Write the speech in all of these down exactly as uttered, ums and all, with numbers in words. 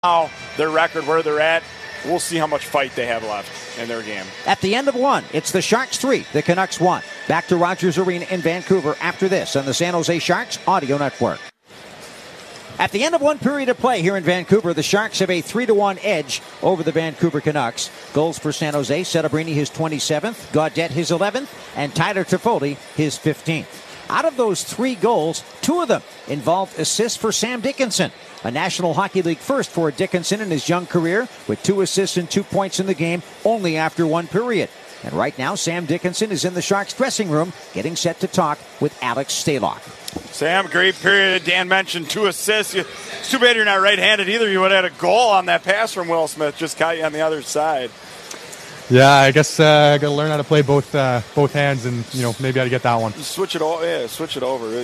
now their record where they're at, we'll see how much fight they have left in their game. At the end of one, it's the Sharks three, the Canucks one. Back to Rogers Arena in Vancouver after this on the San Jose Sharks Audio Network. At the end of one period of play here in Vancouver, the Sharks have a three to one edge over the Vancouver Canucks. Goals for San Jose, Celebrini his twenty-seventh, Gaudette his eleventh, and Tyler Toffoli his fifteenth. Out of those three goals, two of them involved assists for Sam Dickinson. A National Hockey League first for Dickinson in his young career, with two assists and two points in the game only after one period. And right now, Sam Dickinson is in the Sharks dressing room getting set to talk with Alex Stalock. Sam, great period. Dan mentioned two assists. It's too bad you're not right-handed either. You would have had a goal on that pass from Will Smith. Just caught you on the other side. Yeah, I guess uh, I got to learn how to play both uh, both hands, and you know maybe I got to get that one. Switch it over. Yeah, switch it over.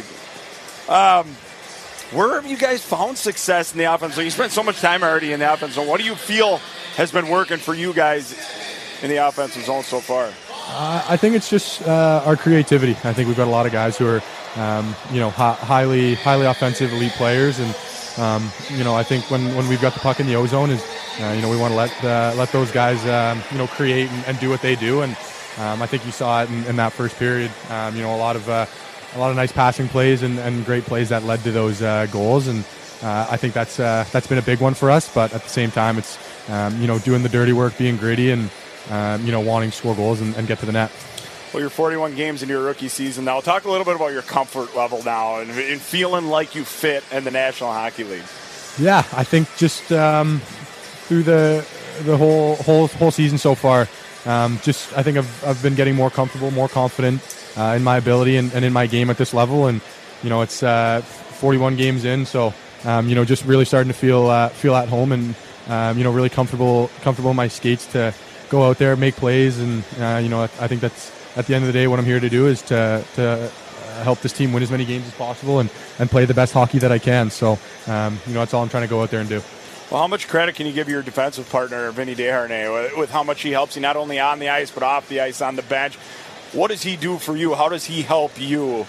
Um, where have you guys found success in the offense? So you spent so much time already in the offense. So what do you feel has been working for you guys in the offensive zone so far? Uh, I think it's just uh, our creativity. I think we've got a lot of guys who are, um, you know, hi- highly highly offensive elite players, and um, you know I think when, when we've got the puck in the O-zone is. Uh, you know, we want to let uh, let those guys, um, you know, create and, and do what they do, and um, I think you saw it in, in that first period. Um, you know, a lot of uh, a lot of nice passing plays and, and great plays that led to those uh, goals, and uh, I think that's uh, that's been a big one for us. But at the same time, it's um, you know doing the dirty work, being gritty, and um, you know wanting to score goals and, and get to the net. Well, you're forty-one games into your rookie season now. Talk a little bit about your comfort level now and, and feeling like you fit in the National Hockey League. Yeah, I think just. Um, Through the the whole whole whole season so far, um, just I think I've I've been getting more comfortable, more confident uh, in my ability and, and in my game at this level. And you know, it's uh, forty-one games in, so um, you know, just really starting to feel uh, feel at home and um, you know, really comfortable comfortable in my skates to go out there, make plays, and uh, you know, I think that's at the end of the day what I'm here to do is to to help this team win as many games as possible and and play the best hockey that I can. So um, you know, that's all I'm trying to go out there and do. Well, how much credit can you give your defensive partner, Vinny Desharnais, with, with how much he helps you not only on the ice but off the ice, on the bench? What does he do for you? How does he help you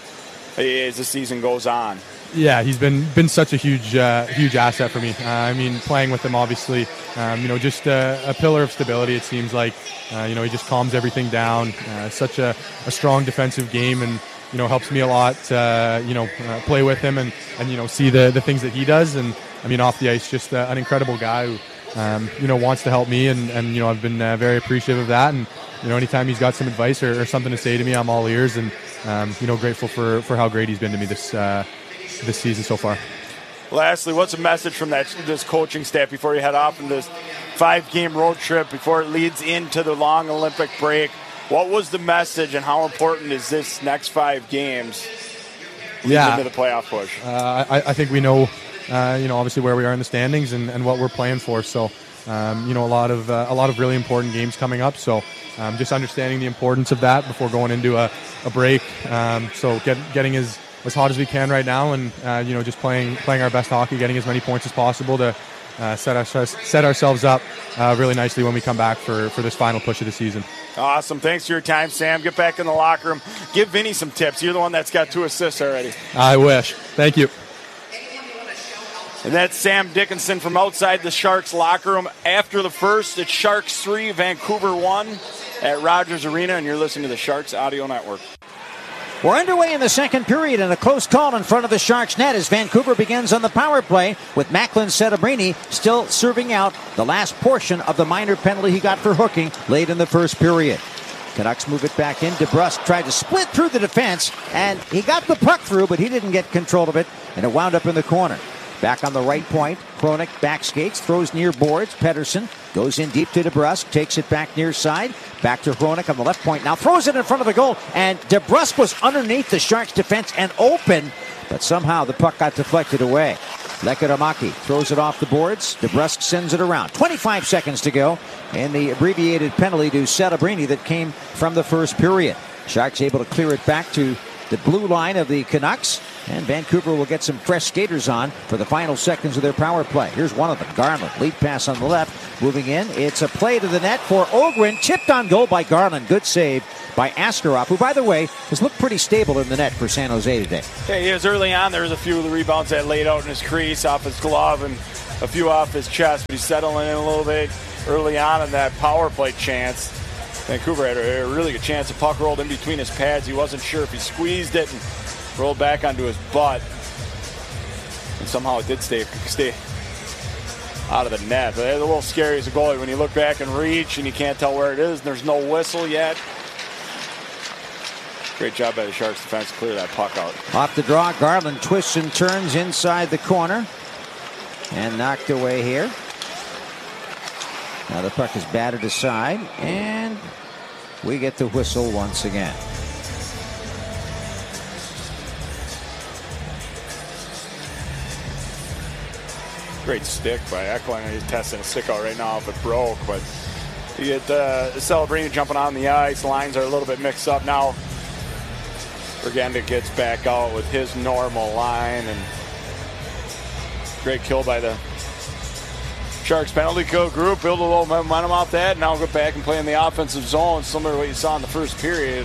as the season goes on? Yeah, he's been been such a huge uh, huge asset for me. Uh, I mean, playing with him, obviously, um, you know, just a, a pillar of stability. It seems like, uh, you know, he just calms everything down. Uh, such a, a strong defensive game, and you know, helps me a lot. Uh, you know, uh, play with him and and you know, see the the things that he does. And I mean, off the ice, just uh, an incredible guy who, um, you know, wants to help me, and, and you know, I've been uh, very appreciative of that. And you know, anytime he's got some advice or, or something to say to me, I'm all ears, and um, you know, grateful for, for how great he's been to me this uh, this season so far. Lastly, what's a message from that this coaching staff before you head off in this five-game road trip before it leads into the long Olympic break? What was the message, and how important is this next five games leading yeah. into the playoff push? Uh, I, I think we know. Uh, you know, obviously where we are in the standings and, and what we're playing for. So, um, you know, a lot of uh, a lot of really important games coming up. So, um, just understanding the importance of that before going into a, a break. Um, so, get, getting as, as hot as we can right now, and uh, you know, just playing playing our best hockey, getting as many points as possible to uh, set our, set ourselves up uh, really nicely when we come back for, for this final push of the season. Awesome. Thanks for your time, Sam. Get back in the locker room. Give Vinny some tips. You're the one that's got two assists already. I wish. Thank you. And that's Sam Dickinson from outside the Sharks locker room. After the first, it's Sharks three, Vancouver one at Rogers Arena, and you're listening to the Sharks Audio Network. We're underway in the second period, and a close call in front of the Sharks net as Vancouver begins on the power play with Macklin Celebrini still serving out the last portion of the minor penalty he got for hooking late in the first period. Canucks move it back in. DeBrusk tried to split through the defense, and he got the puck through, but he didn't get control of it, and it wound up in the corner. Back on the right point, Hronek back skates, throws near boards. Pettersson goes in deep to DeBrusk, takes it back near side. Back to Hronek on the left point now, throws it in front of the goal, and DeBrusk was underneath the Sharks defense and open, but somehow the puck got deflected away. Lekkerimäki throws it off the boards. DeBrusk sends it around. twenty-five seconds to go in the abbreviated penalty to Celebrini that came from the first period. Sharks able to clear it back to the blue line of the Canucks. And Vancouver will get some fresh skaters on for the final seconds of their power play. Here's one of them, Garland. Lead pass on the left. Moving in. It's a play to the net for Ogren. Tipped on goal by Garland. Good save by Askarov, who, by the way, has looked pretty stable in the net for San Jose today. Yeah, he was early on. There was a few of the rebounds that laid out in his crease, off his glove, and a few off his chest. But he's settling in a little bit early on in that power play chance. Vancouver had a, a really good chance. The puck rolled in between his pads. He wasn't sure if he squeezed it and rolled back onto his butt. And somehow it did stay, stay out of the net. But it's a little scary as a goalie when you look back and reach and you can't tell where it is and there's no whistle yet. Great job by the Sharks defense to clear that puck out. Off the draw, Garland twists and turns inside the corner. And knocked away here. Now the puck is batted aside. And we get the whistle once again. Great stick by Eklund. He's testing a stick out right now if it broke. But you get uh, Celebrini jumping on the ice. Lines are a little bit mixed up now. Bergenda gets back out with his normal line, and great kill by the Sharks penalty kill group. Build a little momentum off that, and now go back and play in the offensive zone, similar to what you saw in the first period.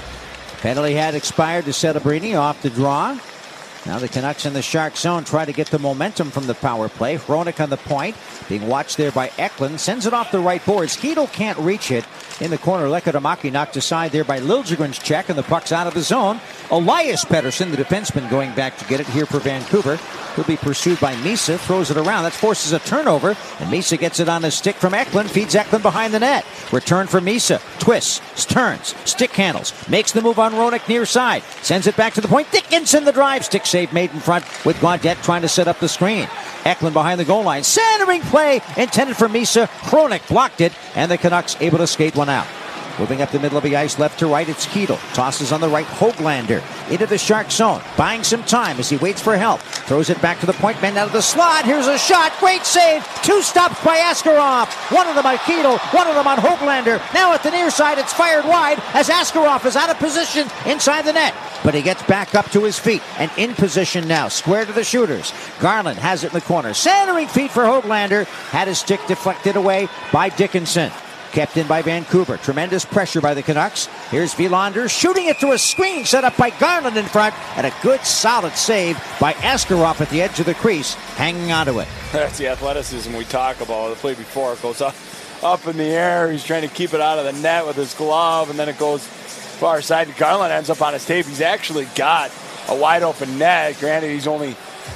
Penalty had expired to Celebrini off the draw. Now the Canucks in the Shark zone try to get the momentum from the power play. Hronek on the point, being watched there by Eklund. Sends it off the right boards. Keto can't reach it in the corner. Lehkomäki knocked aside there by Liljegren's check, and the puck's out of the zone. Elias Pettersson, the defenseman, going back to get it here for Vancouver. He'll be pursued by Misa, throws it around. That forces a turnover, and Misa gets it on his stick from Eklund, feeds Eklund behind the net. Return for Misa, twists, turns, stick handles, makes the move on Hronek near side, sends it back to the point. Dickinson the drive, stick save made in front with Gaudette trying to set up the screen. Eklund behind the goal line, centering play intended for Misa. Hronek blocked it, and the Canucks able to skate one out. Moving up the middle of the ice, left to right, it's Keto. Tosses on the right, Hoglander into the Shark zone. Buying some time as he waits for help. Throws it back to the point man out of the slot. Here's a shot. Great save. Two stops by Askarov. One of them on Keto, one of them on Hoglander. Now at the near side, it's fired wide as Askarov is out of position inside the net. But he gets back up to his feet and in position now. Square to the shooters. Garland has it in the corner. Centering feet for Hoglander. Had his stick deflected away by Dickinson. Kept in by Vancouver. Tremendous pressure by the Canucks. Here's Wilander shooting it to a screen set up by Garland in front. And a good solid save by Askarov at the edge of the crease, hanging onto it. That's the athleticism we talk about. The play before it goes up, up in the air. He's trying to keep it out of the net with his glove, and then it goes far side. Garland ends up on his tape. He's actually got a wide open net. Granted, he's only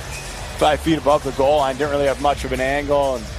five feet above the goal line. Didn't really have much of an angle. And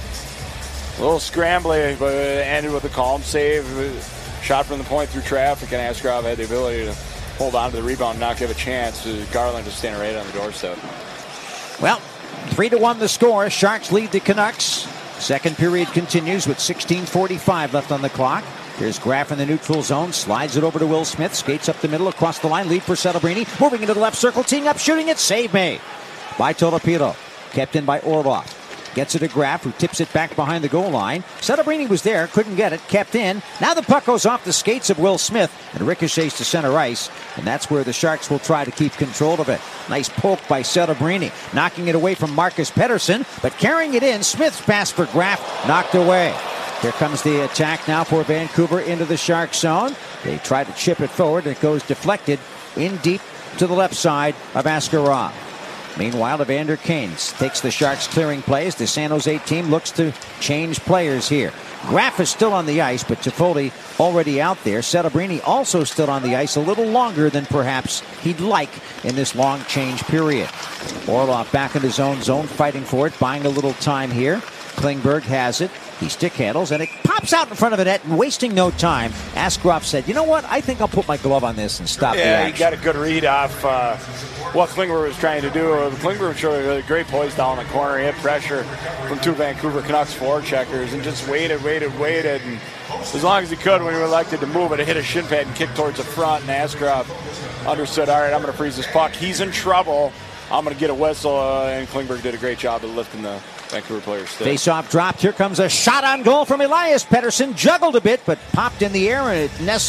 a little scrambly, but it ended with a calm save. Shot from the point through traffic, and Askarov had the ability to hold on to the rebound and not give a chance to Garland just standing right on the doorstep. Well, three to one the score. Sharks lead the Canucks. Second period continues with sixteen forty-five left on the clock. Here's Graf in the neutral zone. Slides it over to Will Smith. Skates up the middle across the line. Lead for Celebrini. Moving into the left circle. Teeing up. Shooting it. Save made by Tolopilo. Kept in by Orlov. Gets it to Graf, who tips it back behind the goal line. Celebrini was there, couldn't get it, kept in. Now the puck goes off the skates of Will Smith and ricochets to center ice. And that's where the Sharks will try to keep control of it. Nice poke by Celebrini, knocking it away from Marcus Pettersson, but carrying it in. Smith's pass for Graf, knocked away. Here comes the attack now for Vancouver into the Shark zone. They try to chip it forward. It goes deflected in deep to the left side of Askarov. Meanwhile, Evander Kane takes the Sharks clearing plays. The San Jose team looks to change players here. Graf is still on the ice, but Toffoli already out there. Celebrini also still on the ice a little longer than perhaps he'd like in this long change period. Orlov back in his own zone, fighting for it, buying a little time here. Klingberg has it. He stick handles, and it pops out in front of the net, and wasting no time. Askarov said, you know what, I think I'll put my glove on this and stop yeah, the action. Yeah, he got a good read off uh, what Klingberg was trying to do. Klingberg showed a great poise down the corner. He had pressure from two Vancouver Canucks forecheckers and just waited, waited, waited. And as long as he could, when he elected to move it, it hit a shin pad and kicked towards the front. And Askarov understood, all right, I'm going to freeze this puck. He's in trouble. I'm going to get a whistle. Uh, and Klingberg did a great job of lifting the Vancouver players still. Face-off dropped. Here comes a shot on goal from Elias Pettersson. Juggled a bit, but popped in the air, and it nestled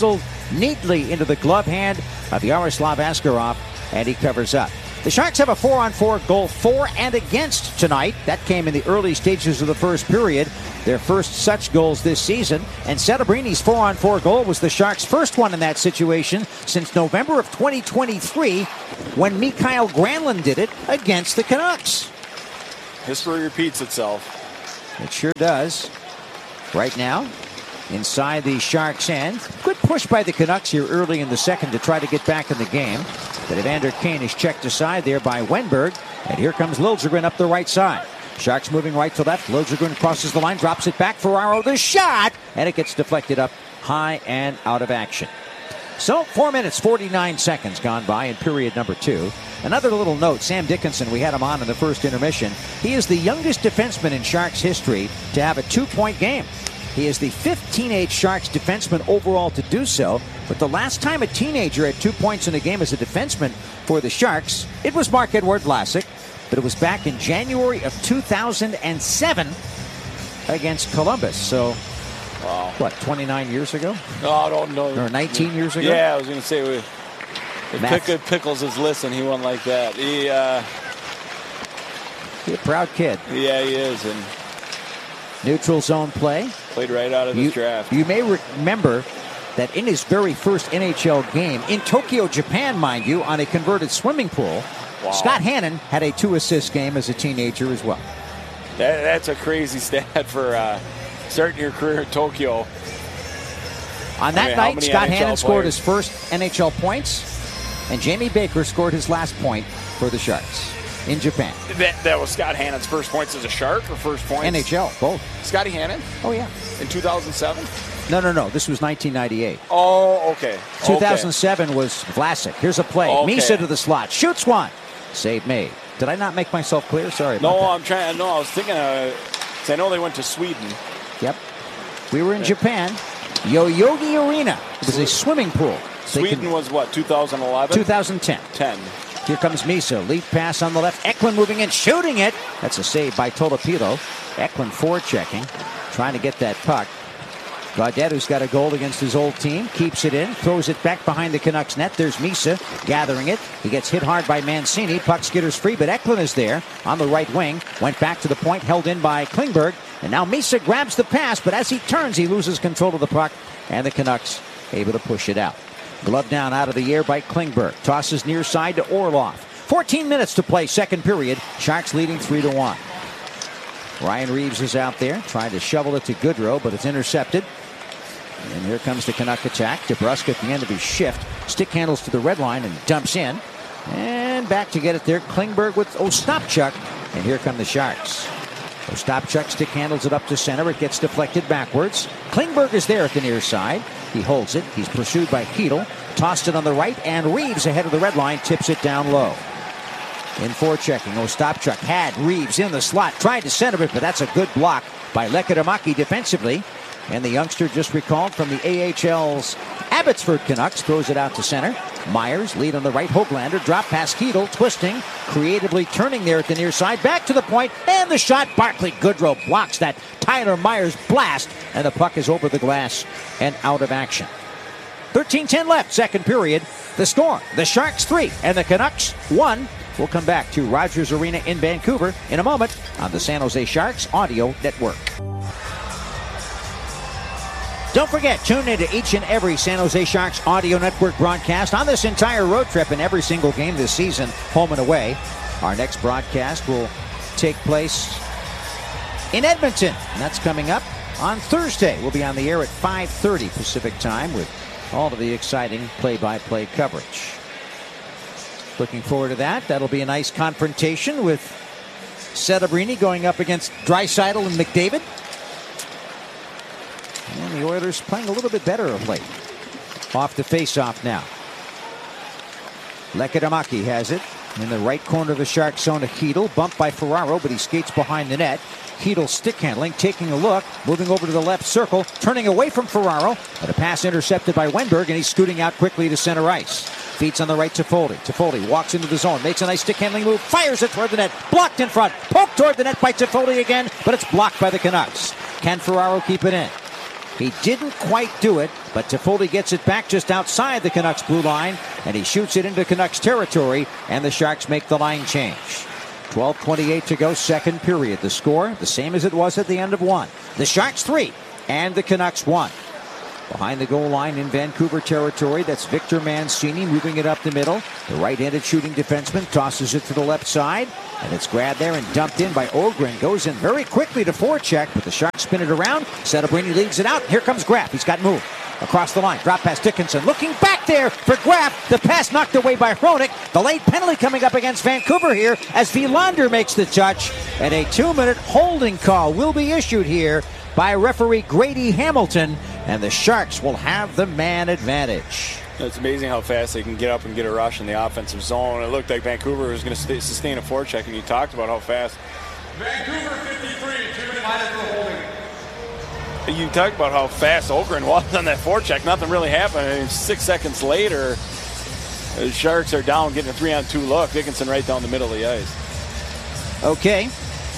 neatly into the glove hand of Yaroslav Askarov, and he covers up. The Sharks have a four-on-four goal for and against tonight. That came in the early stages of the first period. Their first such goals this season. And Settebrini four-on-four goal was the Sharks' first one in that situation since November of twenty twenty-three, when Mikael Granlund did it against the Canucks. History repeats itself. It sure does. Right now, inside the Sharks' end. Good push by the Canucks here early in the second to try to get back in the game. But Evander Kane is checked aside there by Wenberg. And here comes Liljegren up the right side. Sharks moving right to left. Liljegren crosses the line, drops it back. Ferraro, the shot! And it gets deflected up high and out of action. So, four minutes, forty-nine seconds gone by in period number two. Another little note, Sam Dickinson, we had him on in the first intermission. He is the youngest defenseman in Sharks history to have a two-point game. He is the fifth teenage Sharks defenseman overall to do so. But the last time a teenager had two points in a game as a defenseman for the Sharks, it was Marc-Edouard Vlasic. But it was back in January of two thousand seven against Columbus. So, wow. What, twenty-nine years ago? No, I don't know. Or nineteen years ago? Yeah, I was going to say, we, if Pick, Pickles is listening, he won like that. He, uh, He's a proud kid. Yeah, he is. And neutral zone play. Played right out of the draft. You may remember that in his very first N H L game, in Tokyo, Japan, mind you, on a converted swimming pool, wow. Scott Hannon had a two-assist game as a teenager as well. That, that's a crazy stat for uh, starting your career in Tokyo. On that I mean, night, Scott N H L Hannon players? scored his first N H L points, and Jamie Baker scored his last point for the Sharks in Japan. That, that was Scott Hannon's first points as a Shark or first points? N H L, both. Scotty Hannon? Oh, yeah. In two thousand seven? No, no, no. This was nineteen ninety-eight. Oh, okay. two thousand seven okay. was Vlasic. Here's a play. Okay. Misa to the slot. Shoots one. Save made. Did I not make myself clear? Sorry about no, that. I'm trying. No, I was thinking. Uh, I know they went to Sweden. Yep. We were in yeah. Japan. Yoyogi Arena. It was a swimming pool. Sweden can, was what, two thousand eleven? two thousand ten. ten. Here comes Misa. Lead pass on the left. Eklund moving in, shooting it. That's a save by Tolopilo. Eklund forechecking, trying to get that puck. Gaudette, who's got a goal against his old team, keeps it in, throws it back behind the Canucks net. There's Misa gathering it. He gets hit hard by Mancini. Puck skitters free, but Eklund is there on the right wing. Went back to the point, held in by Klingberg. And now Misa grabs the pass, but as he turns, he loses control of the puck, and the Canucks able to push it out. Glove down out of the air by Klingberg. Tosses near side to Orlov. fourteen minutes to play, second period. Sharks leading three to one. Ryan Reeves is out there trying to shovel it to Goodrow, but it's intercepted. And here comes the Canuck attack. DeBrusk at the end of his shift. Stick handles to the red line and dumps in. And back to get it there. Klingberg with Ostapchuk. And here come the Sharks. Ostapchuk stick handles it up to center. It gets deflected backwards. Klingberg is there at the near side. He holds it. He's pursued by Hedel. Tossed it on the right. And Reeves ahead of the red line tips it down low. In forechecking, Ostapchuk had Reeves in the slot. Tried to center it, but that's a good block by Lekkerimäki defensively. And the youngster just recalled from the A H L's Abbotsford Canucks throws it out to center. Myers lead on the right. Hoglander drop past Hedel, twisting, creatively turning there at the near side. Back to the point, and the shot. Barclay Goodrow blocks that Tyler Myers blast, and the puck is over the glass and out of action. thirteen ten left, second period. The score, the Sharks three and the Canucks one. We'll come back to Rogers Arena in Vancouver in a moment on the San Jose Sharks Audio Network. Don't forget, tune into each and every San Jose Sharks Audio Network broadcast on this entire road trip and every single game this season, home and away. Our next broadcast will take place in Edmonton, and that's coming up on Thursday. We'll be on the air at five thirty Pacific time with all of the exciting play-by-play coverage. Looking forward to that. That'll be a nice confrontation with Settebrini going up against Draisaitl and McDavid. And the Oilers playing a little bit better of late. Off the face-off now. Lekkerimäki has it in the right corner of the Shark zone to Hedel. Bumped by Ferraro, but he skates behind the net. Hedel stick handling, taking a look, moving over to the left circle, turning away from Ferraro. But a pass intercepted by Wenberg, and he's scooting out quickly to center ice. Feeds on the right to Foley. Toffoli walks into the zone, makes a nice stick handling move, fires it toward the net. Blocked in front. Poked toward the net by Toffoli again, but it's blocked by the Canucks. Can Ferraro keep it in? He didn't quite do it, but Toffoli gets it back just outside the Canucks blue line, and he shoots it into Canucks territory, and the Sharks make the line change. twelve twenty-eight to go, second period. The score, the same as it was at the end of one. The Sharks three, and the Canucks one. Behind the goal line in Vancouver territory, that's Victor Mancini moving it up the middle. The right-handed shooting defenseman tosses it to the left side, and it's grabbed there and dumped in by Ogren. Goes in very quickly to forecheck, but the Sharks spin it around. Setebrini leads it out. Here comes Graf. He's got moved across the line. Drop pass Dickinson. Looking back there for Graf. The pass knocked away by Hronek. The late penalty coming up against Vancouver here as Wilander makes the touch. And a two-minute holding call will be issued here by referee Grady Hamilton, and the Sharks will have the man advantage. It's amazing how fast they can get up and get a rush in the offensive zone. It looked like Vancouver was going to sustain a forecheck, and you talked about how fast. Vancouver fifty-three, two minutes minus the holding. You talked about how fast Ogren was on that forecheck. Nothing really happened. I mean, six seconds later, the Sharks are down, getting a three-on-two look. Dickinson right down the middle of the ice. Okay.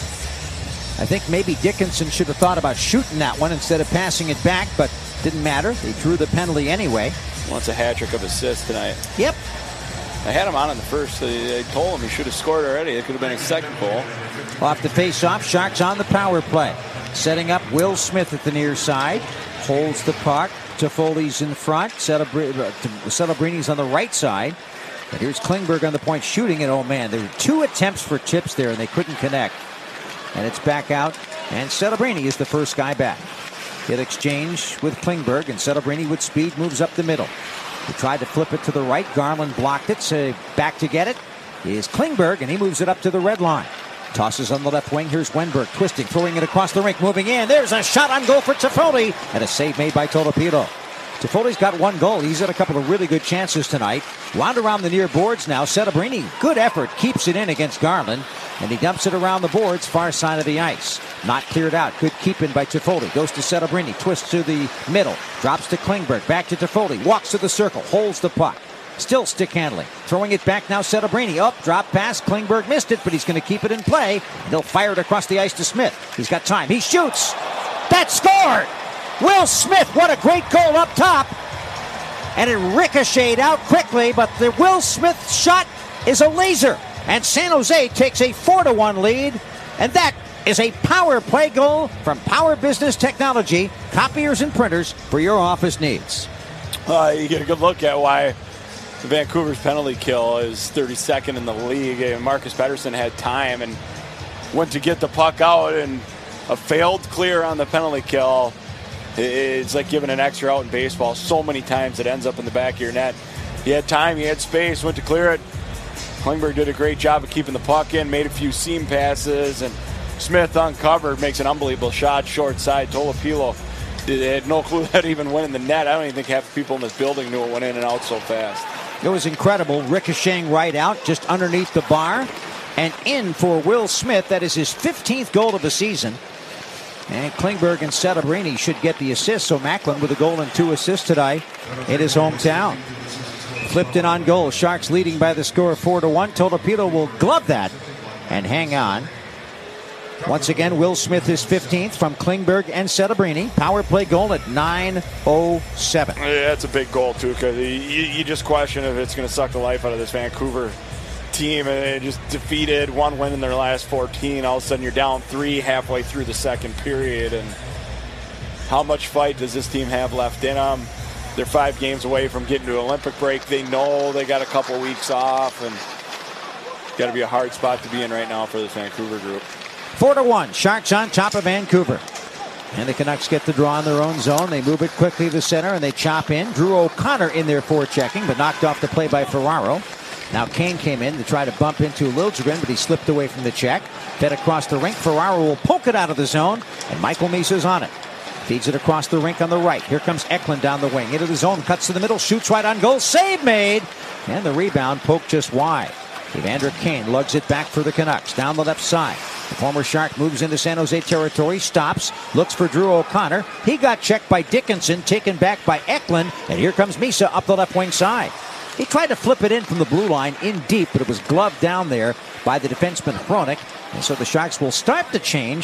I think maybe Dickinson should have thought about shooting that one instead of passing it back, but didn't matter. They drew the penalty anyway. Wants a hat trick of assists tonight. Yep. I had him on in the first. I told him he should have scored already. It could have been a second goal. Off the face-off, Sharks on the power play. Setting up Will Smith at the near side. Holds the puck. Toffoli's in front. Celebrini's on the right side. And here's Klingberg on the point shooting it. Oh, man, there were two attempts for tips there, and they couldn't connect. And it's back out, and Celebrini is the first guy back. Hit exchange with Klingberg, and Celebrini with speed moves up the middle. He tried to flip it to the right. Garland blocked it, so back to get it is Klingberg, and he moves it up to the red line. Tosses on the left wing. Here's Wenberg twisting, throwing it across the rink, moving in. There's a shot on goal for Toffoli, and a save made by Tolopilo. Toffoli's got one goal. He's had a couple of really good chances tonight. Wound around the near boards now. Celebrini, good effort, keeps it in against Garland, and he dumps it around the boards, far side of the ice. Not cleared out. Good keeping by Toffoli. Goes to Celebrini, twists to the middle, drops to Klingberg, back to Toffoli, walks to the circle, holds the puck. Still stick handling. Throwing it back now, Celebrini. Up, drop pass. Klingberg missed it, but he's going to keep it in play. And he'll fire it across the ice to Smith. He's got time. He shoots. That scored! Will Smith, what a great goal up top. And it ricocheted out quickly, but the Will Smith shot is a laser. And San Jose takes a four to one lead. And that is a power play goal from Power Business Technology, copiers and printers for your office needs. Uh, you get a good look at why Vancouver's penalty kill is thirty-second in the league. And Marcus Pettersson had time and went to get the puck out, and a failed clear on the penalty kill. It's like giving an extra out in baseball. So many times it ends up in the back of your net. He had time, he had space, went to clear it. Klingberg did a great job of keeping the puck in, made a few seam passes, and Smith uncovered, makes an unbelievable shot, short side. Tolopilo had no clue that even went in the net. I don't even think half the people in this building knew it went in and out so fast. It was incredible, ricocheting right out, just underneath the bar, and in for Will Smith. That is his fifteenth goal of the season. And Klingberg and Celebrini should get the assist. So Macklin with a goal and two assists today in his hometown. Flipped in on goal. Sharks leading by the score of four to one. Tolopilo will glove that and hang on. Once again, Will Smith his fifteenth from Klingberg and Celebrini. Power play goal at nine oh seven. Yeah, that's a big goal, too, because you, you just question if it's going to suck the life out of this Vancouver team, and they just defeated, one win in their last fourteen. All of a sudden you're down three halfway through the second period, and how much fight does this team have left in them? They're five games away from getting to an Olympic break. They know they got a couple weeks off, and got to be a hard spot to be in right now for this Vancouver group. Four to one, Sharks on top of Vancouver. And the Canucks get the draw in their own zone. They move it quickly to center, and they chop in. Drew O'Connor in there forechecking, but knocked off the play by Ferraro. Now Kane came in to try to bump into Liljegren, but he slipped away from the check. Fed across the rink. Ferraro will poke it out of the zone, and Michael Misa's on it. Feeds it across the rink on the right. Here comes Eklund down the wing. Into the zone, cuts to the middle, shoots right on goal. Save made! And the rebound poked just wide. Evander Kane lugs it back for the Canucks. Down the left side. The former Shark moves into San Jose territory, stops, looks for Drew O'Connor. He got checked by Dickinson, taken back by Eklund, and here comes Misa up the left wing side. He tried to flip it in from the blue line in deep, but it was gloved down there by the defenseman Hronek. And so the Sharks will start the change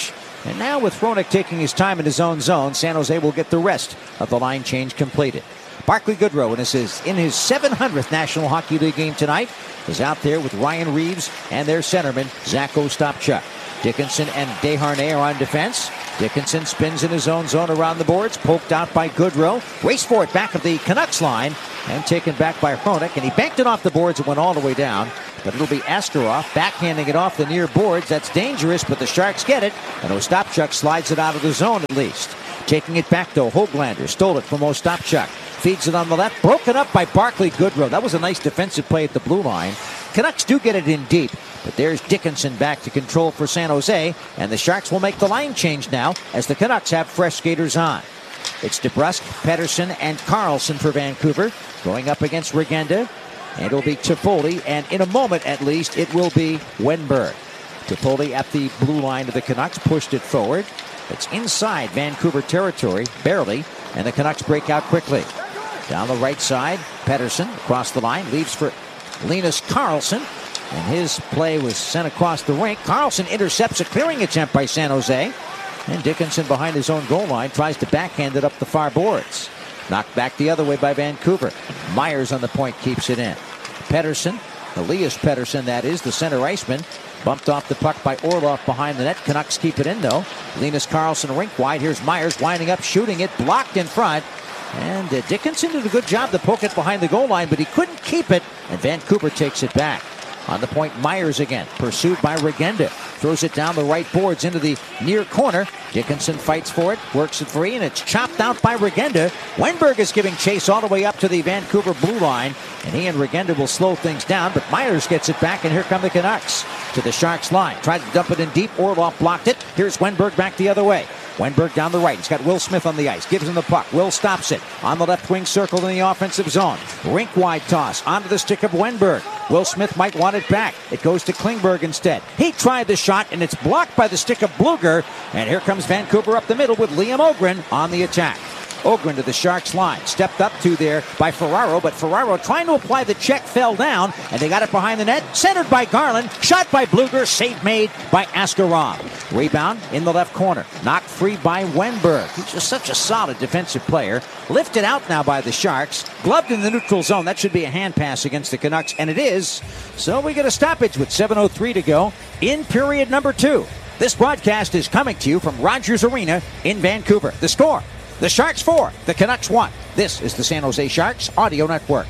And now with Hronek taking his time in his own zone, San Jose will get the rest of the line change completed. Barclay Goodrow in his, in his seven hundredth National Hockey League game tonight is out there with Ryan Reeves and their centerman, Zach Ostapchuk. Dickinson and Desharnais are on defense. Dickinson spins in his own zone around the boards, poked out by Goodrow. Race for it back of the Canucks line and taken back by Hronek, and he banked it off the boards and went all the way down. But it'll be Askarov backhanding it off the near boards. That's dangerous, but the Sharks get it, and Ostapchuk slides it out of the zone at least. Taking it back, though, Höglander stole it from Ostapchuk. Feeds it on the left, broken up by Barclay Goodrow. That was a nice defensive play at the blue line. Canucks do get it in deep, but there's Dickinson back to control for San Jose, and the Sharks will make the line change now as the Canucks have fresh skaters on. It's DeBrusk, Pettersson, and Carlson for Vancouver, going up against Regenda. And it'll be Toffoli, and in a moment at least, it will be Wenberg. Toffoli at the blue line of the Canucks, pushed it forward. It's inside Vancouver territory, barely, and the Canucks break out quickly. Down the right side, Pettersson across the line, leaves for Linus Karlsson, and his play was sent across the rink. Karlsson intercepts a clearing attempt by San Jose, and Dickinson behind his own goal line tries to backhand it up the far boards. Knocked back the other way by Vancouver. Myers on the point keeps it in. Pettersson, Elias Pettersson that is, the center iceman, bumped off the puck by Orlov behind the net. Canucks keep it in though. Linus Karlsson rink wide. Here's Myers winding up, shooting it, blocked in front. And uh, Dickinson did a good job to poke it behind the goal line, but he couldn't keep it, and Vancouver takes it back. On the point, Myers again, pursued by Regenda. Throws it down the right boards into the near corner. Dickinson fights for it, works it free, and it's chopped out by Regenda. Wenberg is giving chase all the way up to the Vancouver blue line, and he and Regenda will slow things down, but Myers gets it back, and here come the Canucks to the Sharks line. Tried to dump it in deep. Orlov blocked it. Here's Wenberg back the other way. Wenberg down the right. He's got Will Smith on the ice. Gives him the puck. Will stops it. On the left wing, circled in the offensive zone. Rink-wide toss onto the stick of Wenberg. Will Smith might want it back. It goes to Klingberg instead. He tried the shot, and it's blocked by the stick of Bluger. And here comes Vancouver up the middle with Liam Ogren on the attack. Ogren to the Sharks line. Stepped up to there by Ferraro, but Ferraro trying to apply the check fell down, and they got it behind the net. Centered by Garland. Shot by Bluger. Save made by Askarov. Rebound in the left corner. Knocked free by Wenberg. He's just such a solid defensive player. Lifted out now by the Sharks. Gloved in the neutral zone. That should be a hand pass against the Canucks, and it is. So we get a stoppage with seven oh three to go in period number two. This broadcast is coming to you from Rogers Arena in Vancouver. The score: the Sharks four, the Canucks one. This is the San Jose Sharks Audio Network.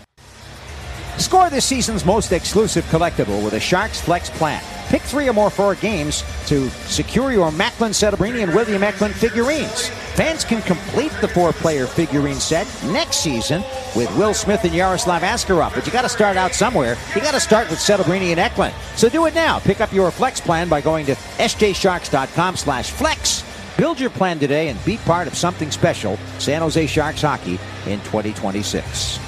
Score this season's most exclusive collectible with a Sharks Flex plan. Pick three or more for games to secure your Macklin Celebrini and William Eklund figurines. Fans can complete the four-player figurine set next season with Will Smith and Yaroslav Askarov. But you got to start out somewhere. You got to start with Celebrini and Eklund. So do it now. Pick up your Flex plan by going to s j sharks dot com slash flex. Build your plan today and be part of something special. San Jose Sharks hockey in twenty twenty-six.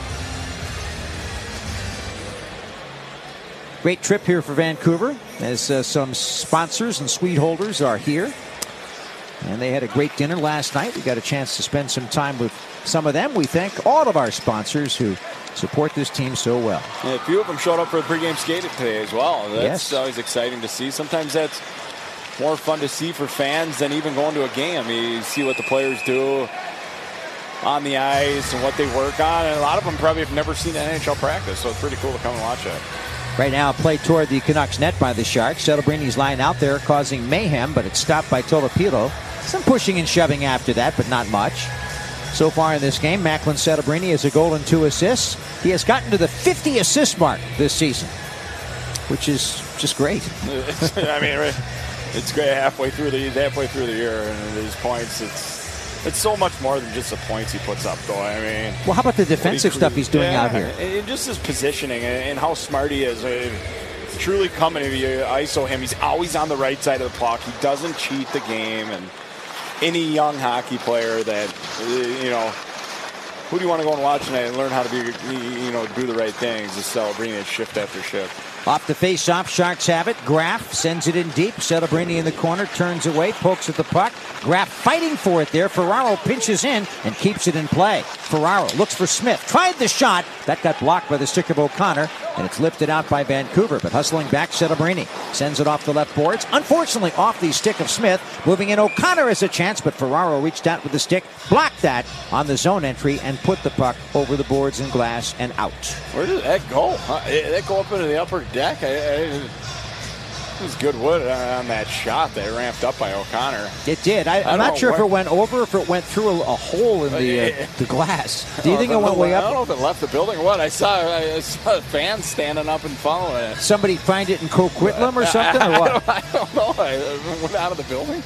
Great trip here for Vancouver as uh, some sponsors and suite holders are here. And they had a great dinner last night. We got a chance to spend some time with some of them. We thank all of our sponsors who support this team so well. Yeah, a few of them showed up for the pregame skate today as well. That's yes. always exciting to see. Sometimes that's more fun to see for fans than even going to a game. You see what the players do on the ice and what they work on. And a lot of them probably have never seen an N H L practice, so it's pretty cool to come and watch it. Right now, play toward the Canucks net by the Sharks. Celebrini's line out there causing mayhem, but it's stopped by Tolopilo. Some pushing and shoving after that, but not much. So far in this game, Macklin Celebrini has a goal and two assists. He has gotten to the fifty assist mark this season, which is just great. I mean, it's great halfway through the halfway through the year, and these points, it's it's so much more than just the points he puts up, though. I mean, well, how about the defensive stuff he's doing yeah, out here? And just his positioning and how smart he is. It's truly coming if you I S O him. He's always on the right side of the puck. He doesn't cheat the game. And any young hockey player that, you know, who do you want to go and watch tonight and learn how to be, you know, do the right things? Is Celebrini shift after shift. Off the face-off, Sharks have it. Graf sends it in deep. Celebrini in the corner, turns away, pokes at the puck. Graf fighting for it there. Ferraro pinches in and keeps it in play. Ferraro looks for Smith. Tried the shot. That got blocked by the stick of O'Connor. and it's lifted out by Vancouver. But hustling back, Settabrini sends it off the left boards. Unfortunately, off the stick of Smith. Moving in, O'Connor has a chance, but Ferraro reached out with the stick, blocked that on the zone entry, and put the puck over the boards and glass and out. Where did that go? Huh? Did that go up into the upper deck? I, I, it was good wood on that shot that ramped up by O'Connor. It did. I, I'm not sure if it went over, if it went through a, a hole in the uh, the glass. Do you think it went way up? I don't know if it left the building or what. I saw I saw fans standing up and following it. Somebody find it in Coquitlam or something, or what? I don't, I don't know. It went out of the building.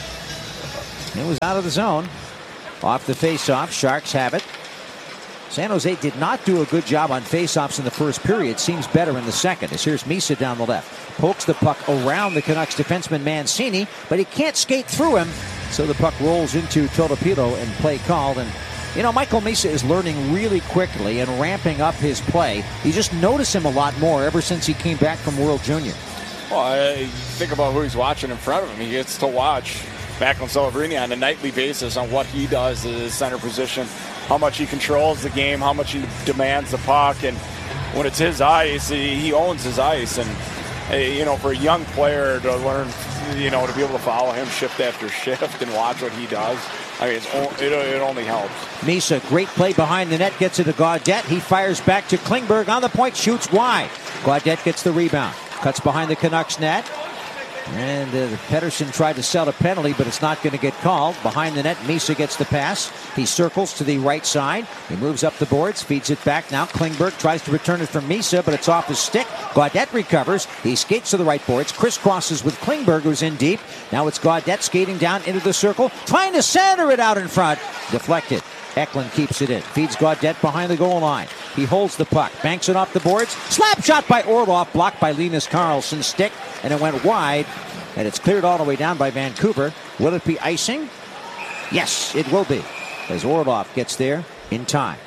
It was out of the zone. Off the face-off, Sharks have it. San Jose did not do a good job on face-offs in the first period. Seems better in the second. As here's Misa down the left. Pokes the puck around the Canucks defenseman Mancini, but he can't skate through him. So the puck rolls into Totopilo and play called. And, you know, Michael Misa is learning really quickly and ramping up his play. You just notice him a lot more ever since he came back from World Junior. Well, I think about who he's watching in front of him. He gets to watch Macklin Celebrini on a nightly basis on what he does in his center position, how much he controls the game, how much he demands the puck, and when it's his ice, he owns his ice. And you know, for a young player to learn, you know, to be able to follow him shift after shift and watch what he does, I mean, it's, it, it only helps. Misa, great play behind the net, gets it to Gaudette. He fires back to Klingberg on the point, shoots wide. Gaudette gets the rebound, cuts behind the Canucks net. And uh, Pettersson tried to sell a penalty, but it's not going to get called. Behind the net, Misa gets the pass. He circles to the right side. He moves up the boards, feeds it back. Now Klingberg tries to return it from Misa, but it's off his stick. Gaudette recovers. He skates to the right boards, crisscrosses with Klingberg, who's in deep. Now it's Gaudette skating down into the circle, trying to center it out in front. Deflected. Eklund keeps it in. Feeds Gaudette behind the goal line. He holds the puck. Banks it off the boards. Slap shot by Orlov. Blocked by Linus Karlsson's stick. And it went wide. And it's cleared all the way down by Vancouver. Will it be icing? Yes, it will be. As Orlov gets there in time.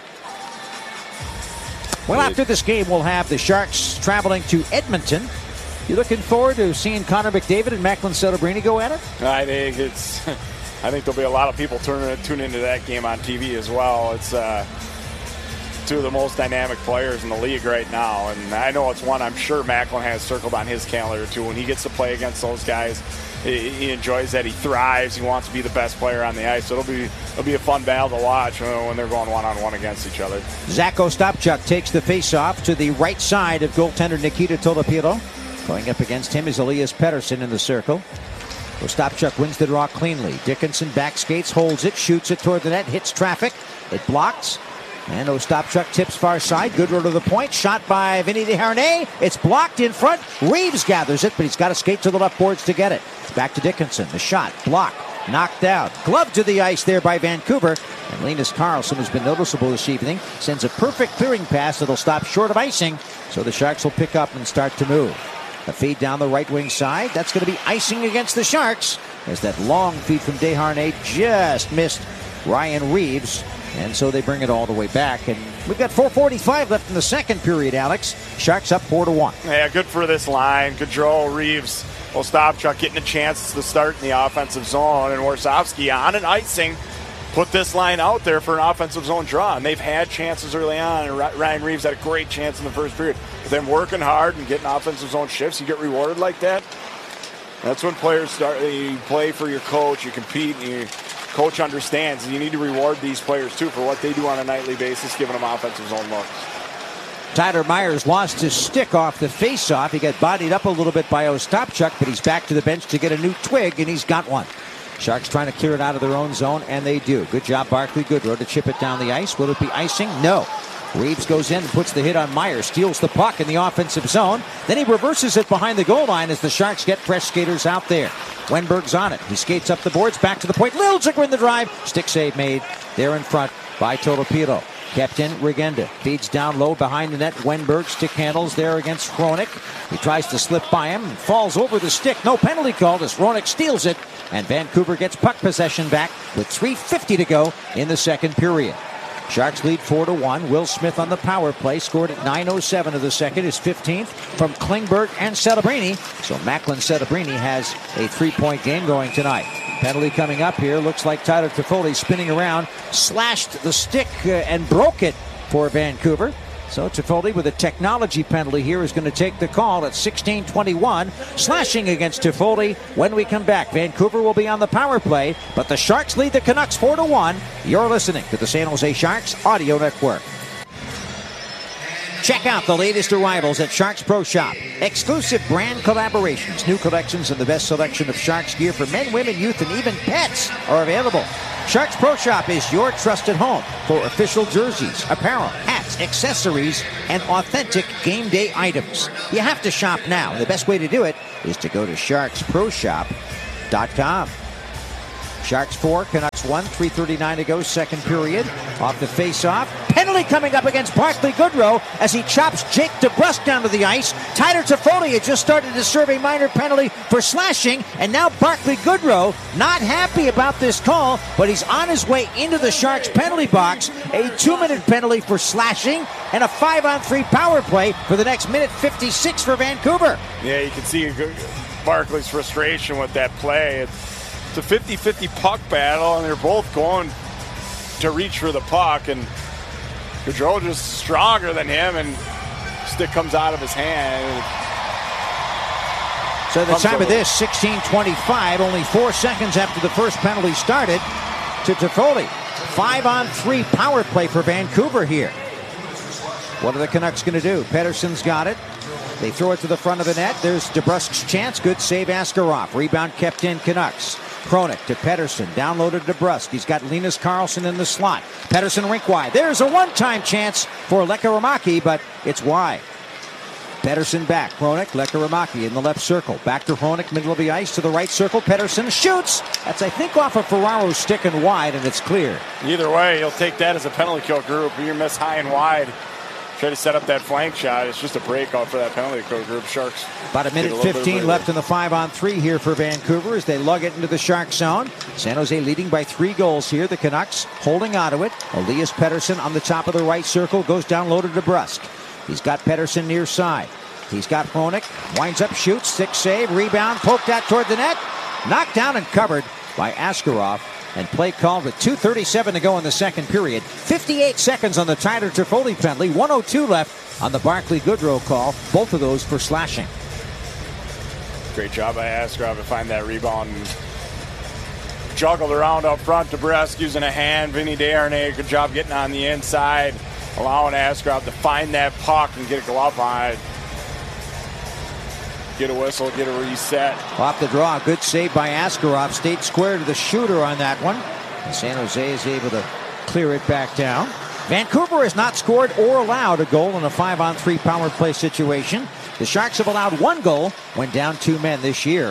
Well, after this game, we'll have the Sharks traveling to Edmonton. You looking forward to seeing Connor McDavid and Macklin Celebrini go at it? I think it's... I think there'll be a lot of people turning tune into that game on T V as well. It's uh, two of the most dynamic players in the league right now, and I know it's one I'm sure Macklin has circled on his calendar too. When he gets to play against those guys, he, he enjoys that. He thrives. He wants to be the best player on the ice. So it'll be it'll be a fun battle to watch when they're going one on one against each other. Zach Ostapchuk takes the face-off to the right side of goaltender Nikita Tolopilo. Going up against him is Elias Pettersson in the circle. Ostapchuk wins the draw cleanly. Dickinson back skates, holds it, shoots it toward the net, hits traffic. It blocks. And Ostapchuk tips far side. Goodrow to the point. Shot by Vinny Desharnais. It's blocked in front. Reeves gathers it, but he's got to skate to the left boards to get it. Back to Dickinson. The shot blocked. Knocked out. Glove to the ice there by Vancouver. And Linus Karlsson, who's been noticeable this evening, sends a perfect clearing pass that'll stop short of icing. So the Sharks will pick up and start to move. A feed down the right wing side. That's going to be icing against the Sharks, as that long feed from Desharnais just missed Ryan Reeves. And so they bring it all the way back. And we've got four forty-five left in the second period, Alex. Sharks up four to one. Yeah, good for this line. Gaudreau, Reeves, Ostapchuk getting a chance to start in the offensive zone. And Warsofsky on an icing put this line out there for an offensive zone draw. And they've had chances early on. And Ryan Reeves had a great chance in the first period. With them working hard and getting offensive zone shifts, you get rewarded like that. That's when players start. You play for your coach, you compete, and your coach understands. And you need to reward these players, too, for what they do on a nightly basis, giving them offensive zone looks. Tyler Myers lost his stick off the face-off. He got bodied up a little bit by Ostapchuk, but he's back to the bench to get a new twig, and he's got one. Sharks trying to clear it out of their own zone, and they do. Good job, Barclay Goodrow, to chip it down the ice. Will it be icing? No. Reeves goes in and puts the hit on Myers, steals the puck in the offensive zone. Then he reverses it behind the goal line as the Sharks get fresh skaters out there. Wenberg's on it. He skates up the boards, back to the point. Liljegren in the drive. Stick save made there in front by Tolopilo. Kept in, Regenda feeds down low behind the net. Wenberg stick handles there against Hronek. He tries to slip by him and falls over the stick. No penalty called as Hronek steals it. And Vancouver gets puck possession back with three fifty to go in the second period. Sharks lead four to one. Will Smith on the power play scored at nine oh seven of the second, his fifteenth from Klingberg and Celebrini. So Macklin Celebrini has a three-point game going tonight. Penalty coming up here. Looks like Tyler Toffoli spinning around, slashed the stick uh, and broke it for Vancouver. So Toffoli with a technology penalty here is going to take the call at sixteen twenty-one. Slashing against Toffoli when we come back. Vancouver will be on the power play, but the Sharks lead the Canucks four to one. You're listening to the San Jose Sharks Audio Network. Check out the latest arrivals at Sharks Pro Shop. Exclusive brand collaborations, new collections, and the best selection of Sharks gear for men, women, youth, and even pets are available. Sharks Pro Shop is your trusted home for official jerseys, apparel, hats, accessories, and authentic game day items. You have to shop now. The best way to do it is to go to sharks pro shop dot com. Sharks four, Canucks one, three thirty-nine to go, second period. Off the face-off. Penalty coming up against Barclay Goodrow as he chops Jake DeBrusk down to the ice. Tyler Toffoli had just started to serve a minor penalty for slashing, and now Barclay Goodrow not happy about this call, but he's on his way into the Sharks penalty box. A two-minute penalty for slashing and a five-on-three power play for the next minute fifty-six for Vancouver. Yeah, you can see Barclay's frustration with that play. It's It's a fifty-fifty puck battle, and they're both going to reach for the puck, and Goodrow just stronger than him, and stick comes out of his hand. So the time of this, sixteen twenty-five, only four seconds after the first penalty started to Toffoli. Five on three power play for Vancouver here. What are the Canucks going to do? Pettersson's got it. They throw it to the front of the net. There's DeBrusk's chance. Good save, Askarov. Rebound kept in, Canucks. Kronik to Pettersson. Downloaded DeBrusk. He's got Linus Karlsson in the slot. Pettersson rink wide. There's a one-time chance for Lekkerimaki, but it's wide. Pettersson back. Kronik, Lekkerimaki in the left circle. Back to Kronik, middle of the ice to the right circle. Pettersson shoots. That's, I think, off of Ferraro's stick and wide, and it's clear. Either way, you'll take that as a penalty kill group. You miss high and wide. Try to set up that flank shot. It's just a breakout for that penalty kill group. Sharks. About a minute fifteen left in the five on three here for Vancouver as they lug it into the Shark zone. San Jose leading by three goals here. The Canucks holding onto it. Elias Pettersson on the top of the right circle goes down low to DeBrusk. He's got Pettersson near side. He's got Kronik. Winds up, shoots, stick save, rebound, poked out toward the net. Knocked down and covered by Askarov. And play called with two thirty-seven to go in the second period. fifty-eight seconds on the Tyler Toffoli penalty. one oh two left on the Barclay Goodrow call. Both of those for slashing. Great job by Askarov to find that rebound. Juggled around up front. DeBrusk using a hand. Vinny Desharnais, good job getting on the inside. Allowing Askarov to find that puck and get a glove on it. Get a whistle, get a reset. Off the draw, good save by Askarov. Stayed square to the shooter on that one. And San Jose is able to clear it back down. Vancouver has not scored or allowed a goal in a five on three power play situation. The Sharks have allowed one goal when down two men this year.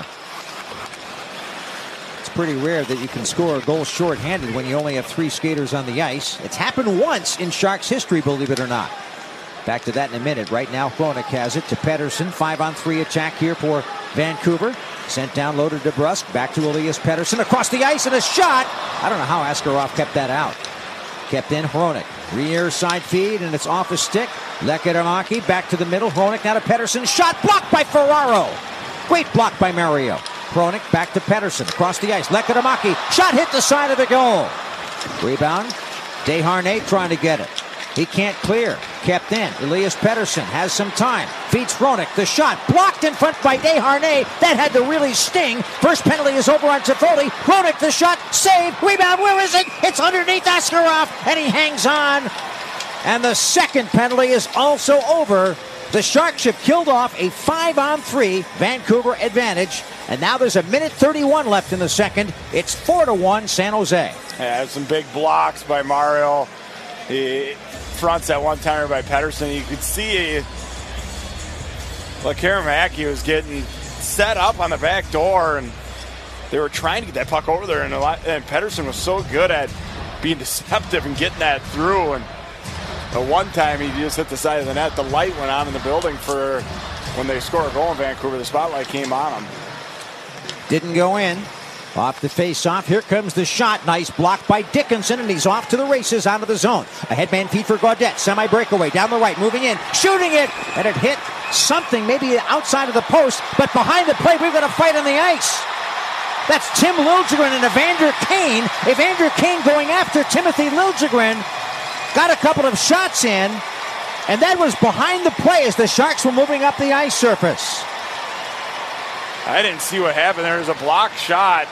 It's pretty rare that you can score a goal shorthanded when you only have three skaters on the ice. It's happened once in Sharks history, believe it or not. Back to that in a minute. Right now, Kronik has it to Pettersson. Five on three attack here for Vancouver. Sent down low to DeBrusk. Back to Elias Pettersson. Across the ice and a shot. I don't know how Askarov kept that out. Kept in Kronik. Rear side feed and it's off his stick. Lekkerimaki back to the middle. Kronik now to Pettersson. Shot blocked by Ferraro. Great block by Mario. Kronik back to Pettersson. Across the ice. Lekkerimaki. Shot hit the side of the goal. Rebound. Desharnais trying to get it. He can't clear. Kept in. Elias Pettersson has some time. Feeds Kronik. The shot blocked in front by Desharnais. That had to really sting. First penalty is over on Toffoli. Kronik the shot. Save. Rebound. Where is it? It's underneath Askarov. And he hangs on. And the second penalty is also over. The Sharks have killed off a five on three Vancouver advantage. And now there's a minute thirty-one left in the second. It's four to one San Jose. Yeah, some big blocks by Mario. He fronts that one timer by Pettersson. You could see Lekkerimaki was getting set up on the back door, and they were trying to get that puck over there. And, and Pettersson was so good at being deceptive and getting that through. And the one time he just hit the side of the net, the light went on in the building for when they score a goal in Vancouver. The spotlight came on him. Didn't go in. Off the face-off, here comes the shot. Nice block by Dickinson, and he's off to the races out of the zone. A headman feed for Gaudette. Semi-breakaway down the right, moving in, shooting it, and it hit something, maybe outside of the post, but behind the plate, we've got a fight on the ice. That's Tim Liljegren and Evander Kane. Evander Kane going after Timothy Liljegren. Got a couple of shots in. And that was behind the play as the Sharks were moving up the ice surface. I didn't see what happened. There was a block shot.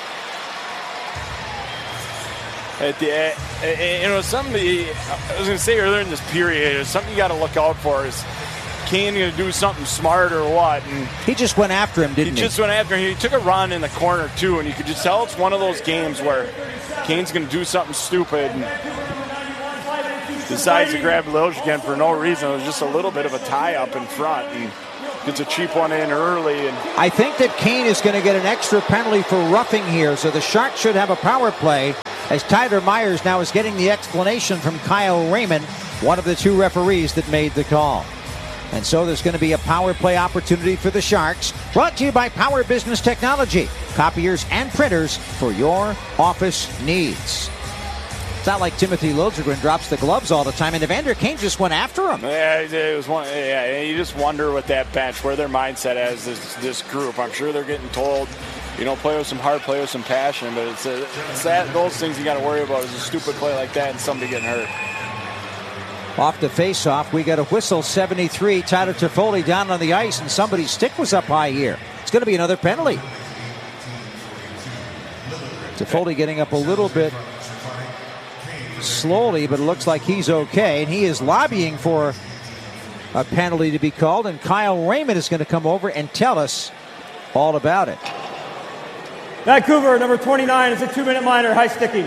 At the, uh, it was something I was going to say earlier in this period. It was something you got to look out for. Is Kane going to do something smart or what? And he just went after him, didn't he? He just went after him. He took a run in the corner too, and you could just tell it's one of those games where Kane's going to do something stupid and decides to grab Liljegren for no reason. It was just a little bit of a tie up in front, and gets a cheap one in early. And I think that Kane is going to get an extra penalty for roughing here, so the Sharks should have a power play, as Tyler Myers now is getting the explanation from Kyle Raymond, one of the two referees that made the call. And so there's going to be a power play opportunity for the Sharks, brought to you by Power Business Technology, copiers and printers for your office needs. It's not like Timothy Liljegren drops the gloves all the time, and Evander Kane just went after him. Yeah, it was one. Yeah, you just wonder with that bench where their mindset as this this group. I'm sure they're getting told, you know, play with some heart, play with some passion, but it's, a, it's that those things you got to worry about is a stupid play like that and somebody getting hurt. Off the face-off, we got a whistle, seventy-three. Tyler Toffoli down on the ice, and somebody's stick was up high here. It's going to be another penalty. Toffoli getting up a little bit slowly, but it looks like he's okay, and he is lobbying for a penalty to be called, and Kyle Raymond is going to come over and tell us all about it. Vancouver, number twenty-nine, is a two-minute minor, high sticking.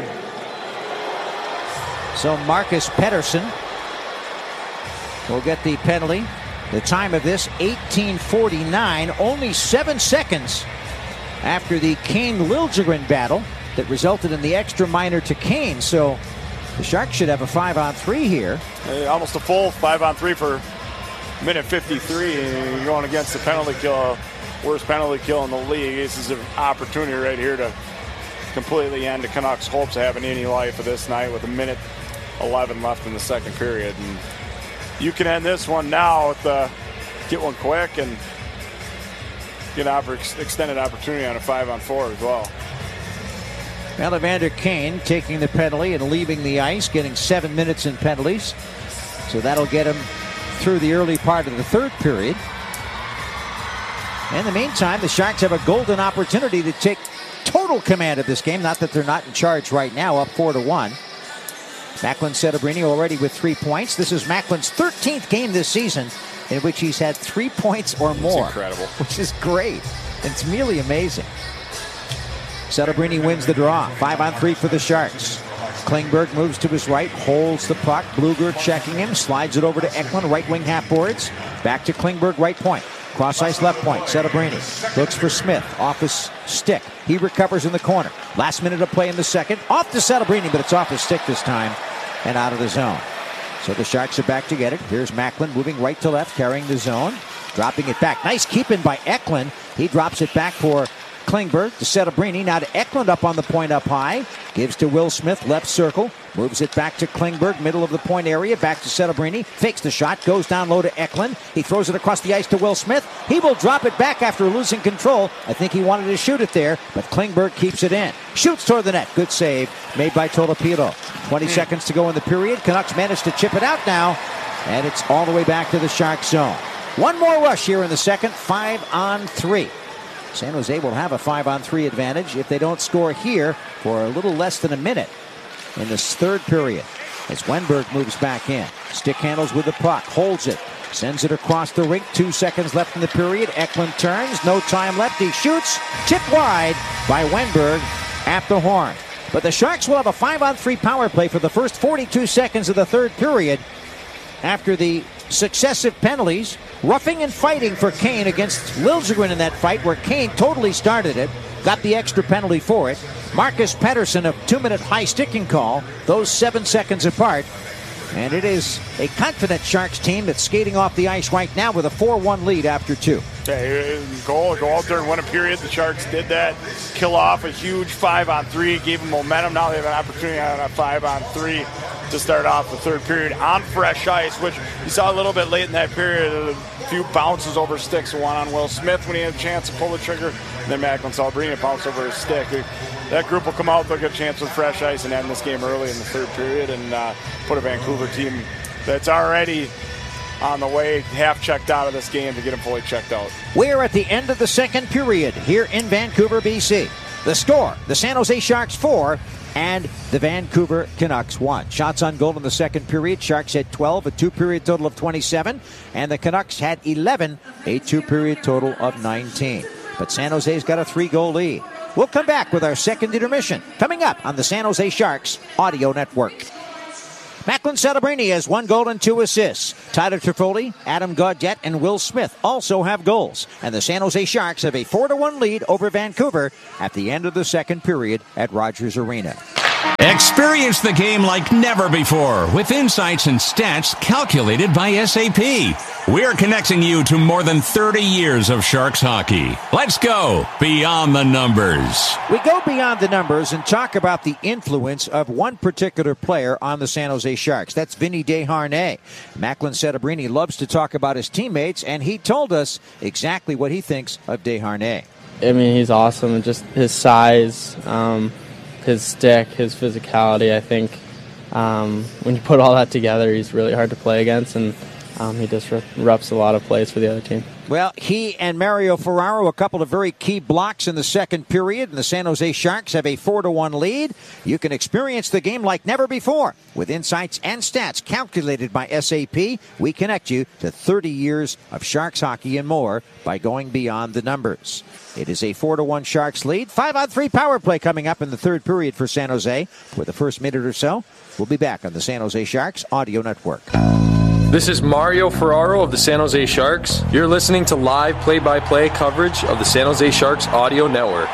So Marcus Pettersson will get the penalty. The time of this, eighteen forty-nine, only seven seconds after the Kane-Liljegren battle that resulted in the extra minor to Kane. So the Sharks should have a five-on-three here. Uh, almost a full five-on-three for minute fifty-three. You're going against the penalty kill, worst penalty kill in the league. This is an opportunity right here to completely end the Canucks' hopes of having any life of this night with a minute eleven left in the second period. And you can end this one now with the get one quick and get an extended opportunity on a five-on-four as well. Well, Evander Kane taking the penalty and leaving the ice, getting seven minutes in penalties. So that'll get him through the early part of the third period. In the meantime, the Sharks have a golden opportunity to take total command of this game. Not that they're not in charge right now, up four to one. Macklin Setebrini already with three points. This is Macklin's thirteenth game this season in which he's had three points or more. That's incredible. Which is great. It's really amazing. Setebrini wins the draw. Five on three for the Sharks. Klingberg moves to his right, holds the puck. Bluger checking him, slides it over to Eklund, right wing half boards. Back to Klingberg, right point. Cross ice left point. Setebrini looks for Smith off his stick. He recovers in the corner. Last minute of play in the second. Off to Setebrini, but it's off his stick this time and out of the zone. So the Sharks are back to get it. Here's Macklin moving right to left, carrying the zone, dropping it back. Nice keeping by Eklund. He drops it back for Klingberg to Setebrini. Now to Eklund up on the point up high. Gives to Will Smith, left circle. Moves it back to Klingberg, middle of the point area. Back to Setebrini. Fakes the shot. Goes down low to Eklund. He throws it across the ice to Will Smith. He will drop it back after losing control. I think he wanted to shoot it there, but Klingberg keeps it in. Shoots toward the net. Good save made by Tolopilo. twenty seconds to go in the period. Canucks manage to chip it out now, and it's all the way back to the Sharks zone. One more rush here in the second. Five on three. San Jose will have a five-on-three advantage if they don't score here for a little less than a minute in this third period. As Wenberg moves back in. Stick handles with the puck. Holds it. Sends it across the rink. Two seconds left in the period. Eklund turns. No time left. He shoots. Tipped wide by Wenberg at the horn. But the Sharks will have a five-on-three power play for the first forty-two seconds of the third period after the successive penalties. Roughing and fighting for Kane against Liljegren in that fight where Kane totally started it. Got the extra penalty for it. Marcus Pettersson, a two-minute high sticking call. Those seven seconds apart. And it is a confident Sharks team that's skating off the ice right now with a four one lead after two. Okay, goal, go out there and win a period. The Sharks did that. Kill off a huge five-on-three. Gave them momentum. Now they have an opportunity on a five-on-three to start off the third period on fresh ice, which you saw a little bit late in that period. A few bounces over sticks. One on Will Smith when he had a chance to pull the trigger. And then Macklin Setebrini bounced over his stick. That group will come out with a good chance with fresh ice and end this game early in the third period and uh, put a Vancouver team that's already on the way, half checked out of this game to get him fully checked out. We're at the end of the second period here in Vancouver, B C. The score, the San Jose Sharks four and the Vancouver Canucks one. Shots on goal in the second period. Sharks had twelve, a two-period total of twenty-seven, and the Canucks had eleven, a two-period total of nineteen. But San Jose's got a three-goal lead. We'll come back with our second intermission coming up on the San Jose Sharks Audio Network. Macklin Celebrini has one goal and two assists. Tyler Toffoli, Adam Gaudette, and Will Smith also have goals. And the San Jose Sharks have a four to one lead over Vancouver at the end of the second period at Rogers Arena. Experience the game like never before with insights and stats calculated by S A P. We're connecting you to more than thirty years of Sharks hockey. Let's go beyond the numbers. We go beyond the numbers and talk about the influence of one particular player on the San Jose Sharks. That's Vinny Desharnais. Macklin Celebrini loves to talk about his teammates, and he told us exactly what he thinks of Desharnais. I mean, he's awesome. Just his size, um, his stick, his physicality. I think um, when you put all that together, he's really hard to play against, and um, he disrupts a lot of plays for the other team. Well, he and Mario Ferraro, a couple of very key blocks in the second period, and the San Jose Sharks have a four to one lead. You can experience the game like never before with insights and stats calculated by S A P. We connect you to thirty years of Sharks hockey and more by going beyond the numbers. It is a four to one Sharks lead. five on three power play coming up in the third period for San Jose. For the first minute or so, we'll be back on the San Jose Sharks Audio Network. This is Mario Ferraro of the San Jose Sharks. You're listening to live play-by-play coverage of the San Jose Sharks Audio Network.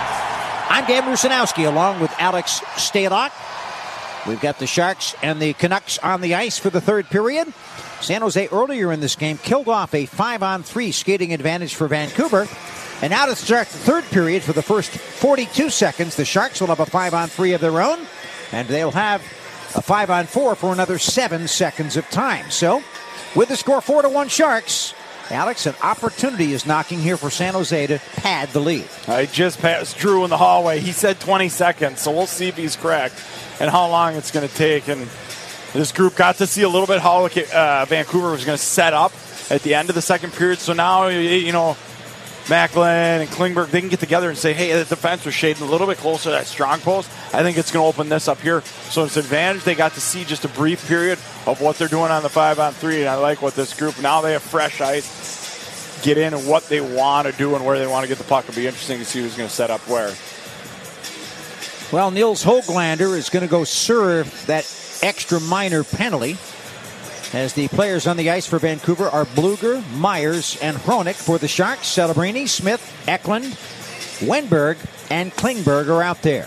I'm Dan Rusanowski along with Alex Stalock. We've got the Sharks and the Canucks on the ice for the third period. San Jose earlier in this game killed off a five on three skating advantage for Vancouver. And now to start the third period for the first forty-two seconds, the Sharks will have a five on three of their own, and they'll have a five on four for another seven seconds of time. So, with the score four to one Sharks, Alex, an opportunity is knocking here for San Jose to pad the lead. I just passed Drew in the hallway. He said twenty seconds, so we'll see if he's correct and how long it's going to take. And this group got to see a little bit how uh, Vancouver was going to set up at the end of the second period. So now, you know, Macklin and Klingberg, they can get together and say, hey, the defense was shading a little bit closer to that strong post. I think it's going to open this up here. So it's an advantage. They got to see just a brief period of what they're doing on the five on three, and I like what this group, now they have fresh ice, get in and what they want to do and where they want to get the puck. It'll be interesting to see who's going to set up where. Well, Nils Höglander is going to go serve that extra minor penalty, as the players on the ice for Vancouver are Blueger, Myers, and Hronik. For the Sharks, Celebrini, Smith, Eklund, Wenberg, and Klingberg are out there.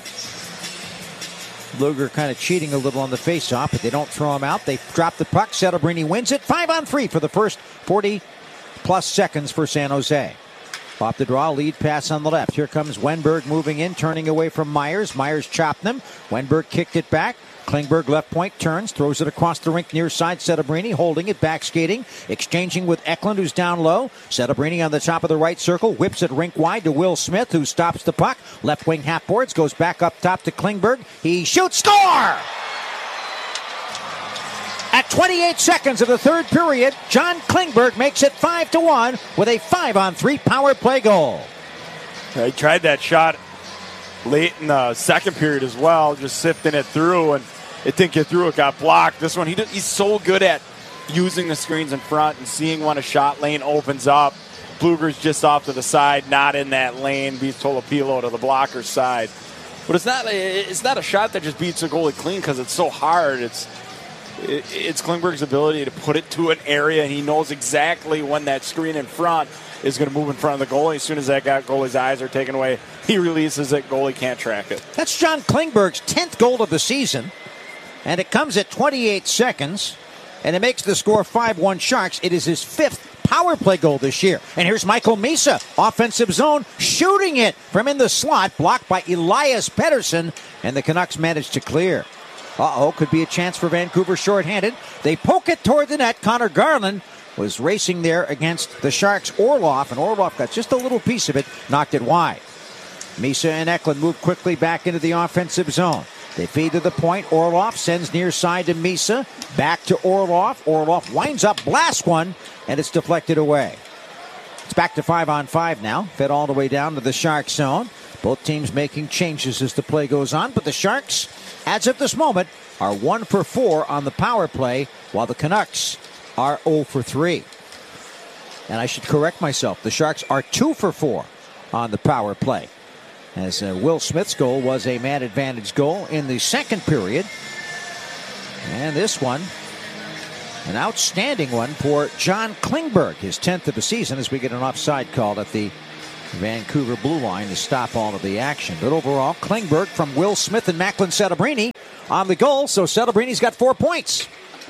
Blueger kind of cheating a little on the faceoff, but they don't throw him out. They drop the puck. Celebrini wins it. Five on three for the first forty-plus seconds for San Jose. Off the draw, lead pass on the left. Here comes Wenberg moving in, turning away from Myers. Myers chopped them. Wenberg kicked it back. Klingberg left point, turns, throws it across the rink near side. Celebrini holding it, back skating, exchanging with Eklund, who's down low. Celebrini on the top of the right circle, whips it rink wide to Will Smith, who stops the puck. Left wing half boards, goes back up top to Klingberg. He shoots, score! At twenty-eight seconds of the third period, John Klingberg makes it five to one with a five on three power play goal. He tried that shot late in the second period as well, just sifting it through, and it didn't get through. It got blocked. This one, he does, he's so good at using the screens in front and seeing when a shot lane opens up. Blueger's just off to the side, not in that lane, beats Tolopilo to the blocker's side. But it's not a, it's not a shot that just beats a goalie clean because it's so hard. It's it, it's Klingberg's ability to put it to an area, and he knows exactly when that screen in front is going to move in front of the goalie. As soon as that goalie's eyes are taken away, he releases it. Goalie can't track it. That's John Klingberg's tenth goal of the season, and it comes at twenty-eight seconds, and it makes the score five one Sharks. It is his fifth power play goal this year. And here's Michael Misa, offensive zone, shooting it from in the slot, blocked by Elias Pettersson, and the Canucks manage to clear. Uh-oh, could be a chance for Vancouver shorthanded. They poke it toward the net. Connor Garland was racing there against the Sharks' Orlov, and Orlov got just a little piece of it, knocked it wide. Misa and Eklund move quickly back into the offensive zone. They feed to the point. Orlov sends near side to Misa. Back to Orlov. Orlov winds up, blasts one, and it's deflected away. It's back to five on five now. Fed all the way down to the Sharks zone. Both teams making changes as the play goes on, but the Sharks, as of this moment, are one for four on the power play, while the Canucks are zero for three. And I should correct myself. The Sharks are two for four on the power play, as uh, Will Smith's goal was a man advantage goal in the second period. And this one, an outstanding one for John Klingberg, his tenth of the season, as we get an offside call at the Vancouver blue line to stop all of the action. But overall, Klingberg from Will Smith and Macklin Setebrini on the goal, so Setebrini's got four points.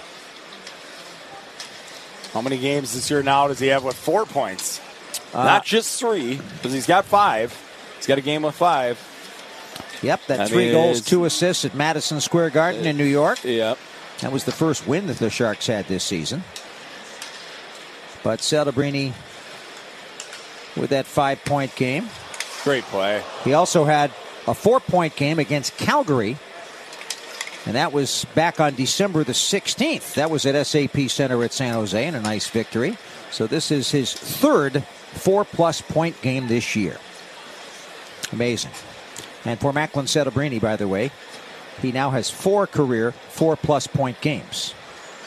How many games this year now does he have with four points? Uh, Not just three, because he's got five. He's got a game with five. Yep, that I three mean, goals, it's- two assists at Madison Square Garden in New York. Yep. That was the first win that the Sharks had this season. But Setebrini with that five-point game. Great play. He also had a four-point game against Calgary, and that was back on December the sixteenth. That was at S A P Center at San Jose, and a nice victory. So this is his third four-plus point game this year. Amazing. And for Macklin Setebrini, by the way, he now has four career four-plus point games.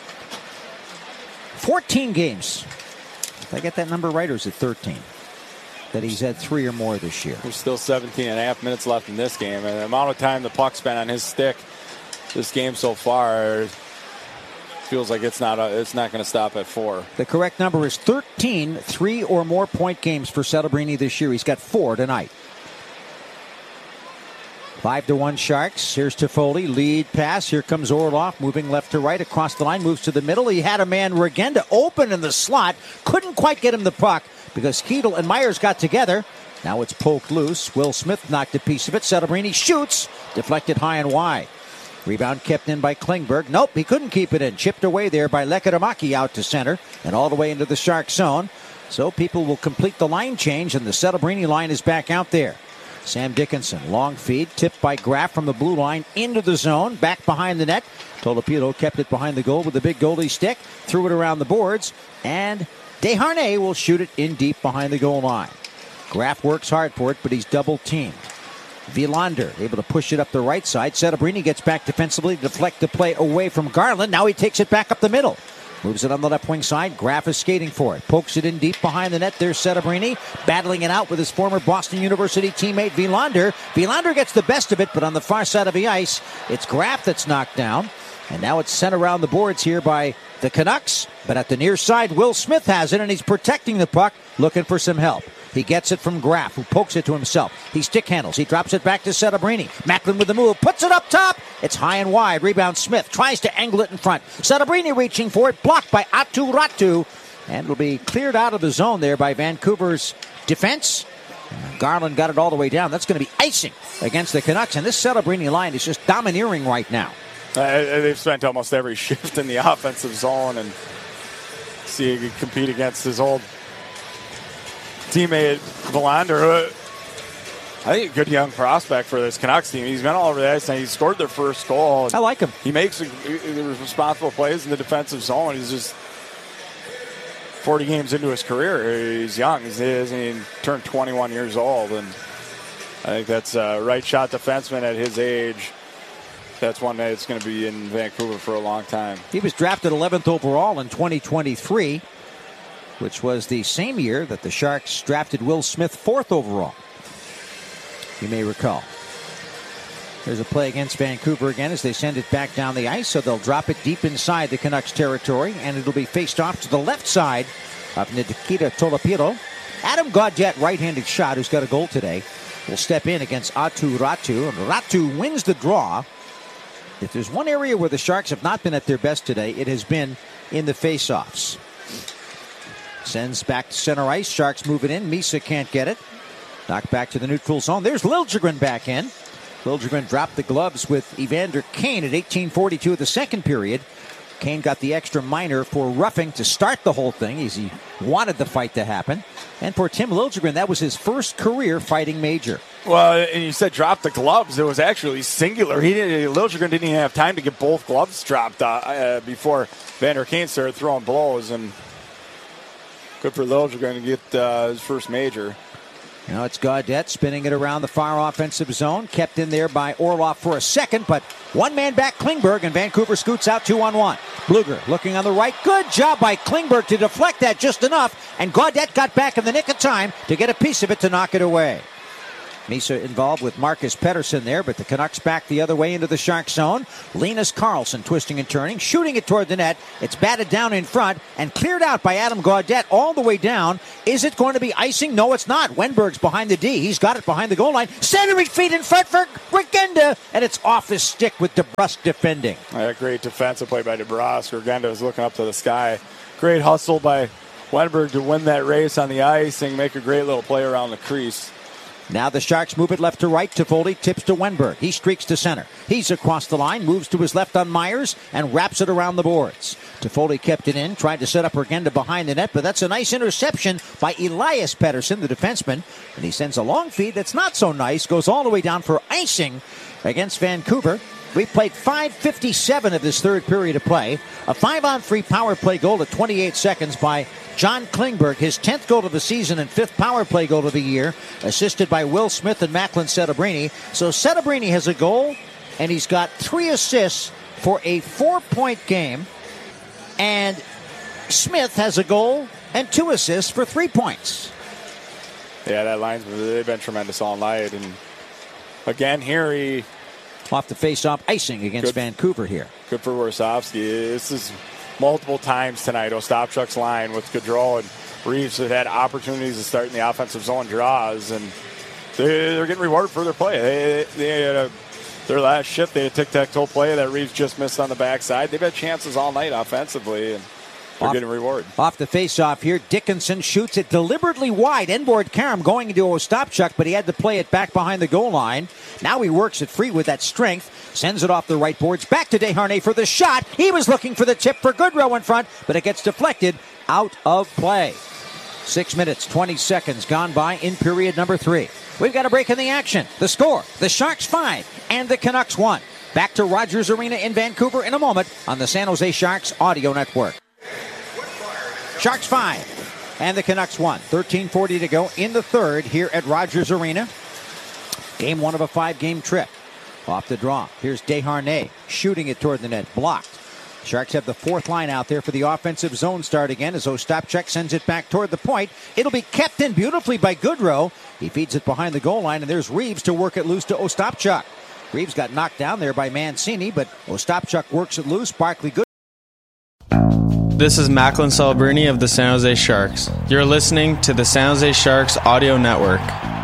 fourteen games. Did I get that number right, or is it thirteen? That he's had three or more this year. There's still seventeen and a half minutes left in this game, and the amount of time the puck's been on his stick this game so far feels like it's not a, it's not going to stop at four. The correct number is thirteen three or more point games for Setebrini this year. He's got four tonight. Five to one Sharks. Here's Toffoli. Lead pass. Here comes Orlov moving left to right across the line. Moves to the middle. He had a man, Regenda, open in the slot. Couldn't quite get him the puck because Keedle and Myers got together. Now it's poked loose. Will Smith knocked a piece of it. Setebrini shoots. Deflected high and wide. Rebound kept in by Klingberg. Nope, he couldn't keep it in. Chipped away there by Lekkerimäki out to center and all the way into the Shark zone. So people will complete the line change, and the Setebrini line is back out there. Sam Dickinson, long feed, tipped by Graff from the blue line into the zone, back behind the net. Tolopilo kept it behind the goal with the big goalie stick, threw it around the boards, and Desharnais will shoot it in deep behind the goal line. Graff works hard for it, but he's double-teamed. Vilander able to push it up the right side. Setebrini gets back defensively to deflect the play away from Garland. Now he takes it back up the middle. Moves it on the left wing side. Graff is skating for it. Pokes it in deep behind the net. There's Setebrini battling it out with his former Boston University teammate Vilander. Vilander gets the best of it, but on the far side of the ice, it's Graff that's knocked down. And now it's sent around the boards here by the Canucks. But at the near side, Will Smith has it, and he's protecting the puck, looking for some help. He gets it from Graff, who pokes it to himself. He stick handles. He drops it back to Setebrini. Macklin with the move. Puts it up top. It's high and wide. Rebound Smith. Tries to angle it in front. Setebrini reaching for it. Blocked by Aatu Räty. And it'll be cleared out of the zone there by Vancouver's defense. Garland got it all the way down. That's going to be icing against the Canucks. And this Setebrini line is just domineering right now. Uh, they've spent almost every shift in the offensive zone, and see he could compete against his old teammate Vilander. I think a good young prospect for this Canucks team. He's been all over the ice, and he scored their first goal. I like him. He makes responsible plays in the defensive zone. He's just forty games into his career. He's young. He's, he turned twenty-one years old, and I think that's a right shot defenseman at his age. That's one that's going to be in Vancouver for a long time. He was drafted eleventh overall in twenty twenty-three, which was the same year that the Sharks drafted Will Smith fourth overall. You may recall. There's a play against Vancouver again as they send it back down the ice, so they'll drop it deep inside the Canucks territory, and it'll be faced off to the left side of Nikita Tolopilo. Adam Gaudette, right-handed shot, who's got a goal today, will step in against Aatu Räty, and Räty wins the draw. If there's one area where the Sharks have not been at their best today, it has been in the faceoffs. Sends back to center ice. Sharks moving in. Misa can't get it. Knocked back to the neutral zone. There's Liljegren back in. Liljegren dropped the gloves with Evander Kane at eighteen forty-two of the second period. Kane got the extra minor for roughing to start the whole thing as he wanted the fight to happen. And for Tim Liljegren, that was his first career fighting major. Well, and you said drop the gloves. It was actually singular. He didn't, Liljegren didn't even have time to get both gloves dropped uh, uh, before Vander Kane started throwing blows. And good for Liljegren to get uh, his first major. Now it's Gaudette spinning it around the far offensive zone. Kept in there by Orlov for a second, but one man back Klingberg, and Vancouver scoots out two on one. Bluger looking on the right. Good job by Klingberg to deflect that just enough, and Gaudette got back in the nick of time to get a piece of it to knock it away. Misa involved with Marcus Pettersson there, but the Canucks back the other way into the Shark zone. Linus Karlsson twisting and turning, shooting it toward the net. It's batted down in front and cleared out by Adam Gaudette all the way down. Is it going to be icing? No, it's not. Wenberg's behind the D. He's got it behind the goal line. Centering feet in front for Regenda, and it's off his stick with DeBrusk defending. Yeah, great defensive play by DeBrusk. Regenda was looking up to the sky. Great hustle by Wenberg to win that race on the ice and make a great little play around the crease. Now the Sharks move it left to right. Toffoli tips to Wenberg. He streaks to center. He's across the line, moves to his left on Myers, and wraps it around the boards. Toffoli kept it in, tried to set up Regenda behind the net, but that's a nice interception by Elias Pettersson, the defenseman. And he sends a long feed that's not so nice, goes all the way down for icing against Vancouver. We played five fifty-seven of this third period of play. A five-on-three power play goal at twenty-eight seconds by John Klingberg, his tenth goal of the season and fifth power play goal of the year, assisted by Will Smith and Macklin Setebrini. So Setebrini has a goal, and he's got three assists for a four-point game. And Smith has a goal and two assists for three points. Yeah, that line's they've been tremendous all night. And again, here he... Off the face-off icing against good, Vancouver here. Good for Warsofsky. This is multiple times tonight. Ostapchuk's line with Gaudreau and Reeves have had opportunities to start in the offensive zone draws, and they're getting rewarded for their play. They, they had a, their last shift, they had a tic-tac-toe play that Reeves just missed on the backside. They've had chances all night offensively, and they're off, getting rewarded. Off the face-off here, Dickinson shoots it deliberately wide. Inboard Karam going into Ostapchuk, but he had to play it back behind the goal line. Now he works it free with that strength. Sends it off the right boards. Back to Desharnais for the shot. He was looking for the tip for Goodrow in front, but it gets deflected out of play. Six minutes, twenty seconds gone by in period number three. We've got a break in the action. The score, the Sharks five and the Canucks one. Back to Rogers Arena in Vancouver in a moment on the San Jose Sharks Audio Network. Sharks five and the Canucks one. thirteen forty to go in the third here at Rogers Arena. Game one of a five-game trip. Off the draw. Here's Desharnais shooting it toward the net. Blocked. Sharks have the fourth line out there for the offensive zone start again as Ostapchuk sends it back toward the point. It'll be kept in beautifully by Goodrow. He feeds it behind the goal line, and there's Reeves to work it loose to Ostapchuk. Reeves got knocked down there by Mancini, but Ostapchuk works it loose. Barclay Good. This is Macklin Celebrini of the San Jose Sharks. You're listening to the San Jose Sharks Audio Network.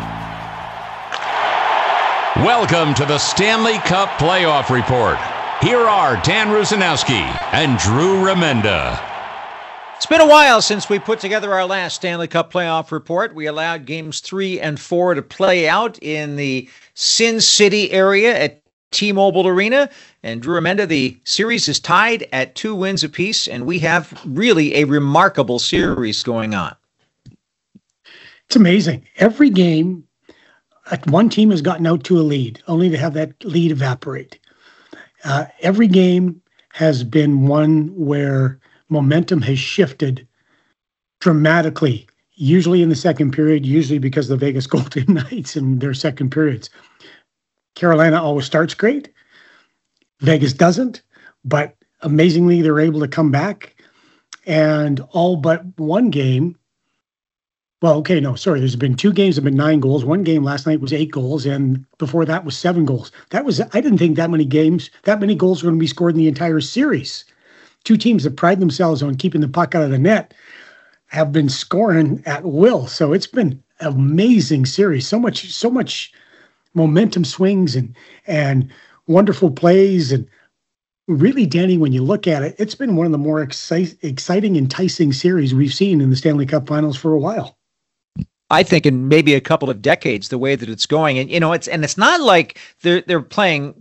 Welcome to the Stanley Cup Playoff Report. Here are Dan Rusanowski and Drew Remenda. It's been a while since we put together our last Stanley Cup Playoff Report. We allowed games three and four to play out in the Sin City area at T-Mobile Arena. And Drew Remenda, the series is tied at two wins apiece, and we have really a remarkable series going on. It's amazing. Every game, one team has gotten out to a lead, only to have that lead evaporate. Uh, every game has been one where momentum has shifted dramatically, usually in the second period, usually because of the Vegas Golden Knights in their second periods. Carolina always starts great. Vegas doesn't, but amazingly, they're able to come back. And all but one game, well, okay, no, sorry. There's been two games that have been nine goals. One game last night was eight goals, and before that was seven goals. That was, I didn't think that many games, that many goals were going to be scored in the entire series. Two teams that pride themselves on keeping the puck out of the net have been scoring at will. So it's been an amazing series. So much, so much momentum swings and and wonderful plays. And really, Danny, when you look at it, it's been one of the more exci- exciting, enticing series we've seen in the Stanley Cup Finals for a while. I think in maybe a couple of decades, the way that it's going. And, you know, it's and it's not like they're they're playing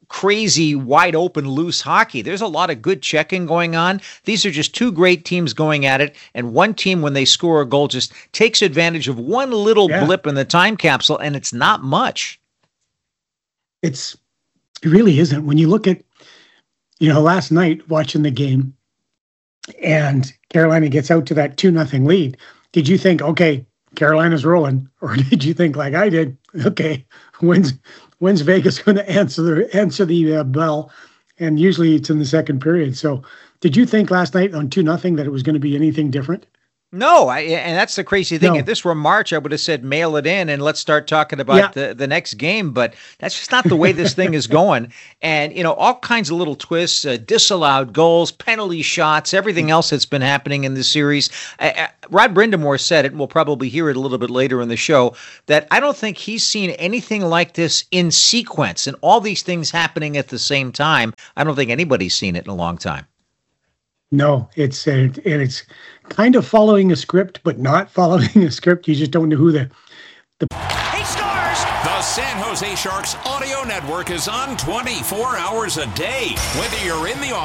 crazy, wide open, loose hockey. There's a lot of good checking going on. These are just two great teams going at it, and one team, when they score a goal, just takes advantage of one little yeah. blip in the time capsule, and it's not much. It's it really isn't. When you look at, you know, last night watching the game, and Carolina gets out to that two nothing lead, did you think, okay, Carolina's rolling, or did you think, like I did, okay, when's when's Vegas going to answer the answer the uh, bell? And usually it's in the second period. So, did you think last night on two nothing that it was going to be anything different? No, I, and that's the crazy thing. No. If this were March, I would have said mail it in and let's start talking about yeah. the, the next game. But that's just not the way this thing is going. And, you know, all kinds of little twists, uh, disallowed goals, penalty shots, everything else that's been happening in this series. Uh, uh, Rod Brindamore said it, and we'll probably hear it a little bit later in the show, that I don't think he's seen anything like this in sequence and all these things happening at the same time. I don't think anybody's seen it in a long time. No, it's uh, and it's kind of following a script, but not following a script. You just don't know who the the. He scores! The San Jose Sharks Audio Network is on twenty-four hours a day. Whether you're in the office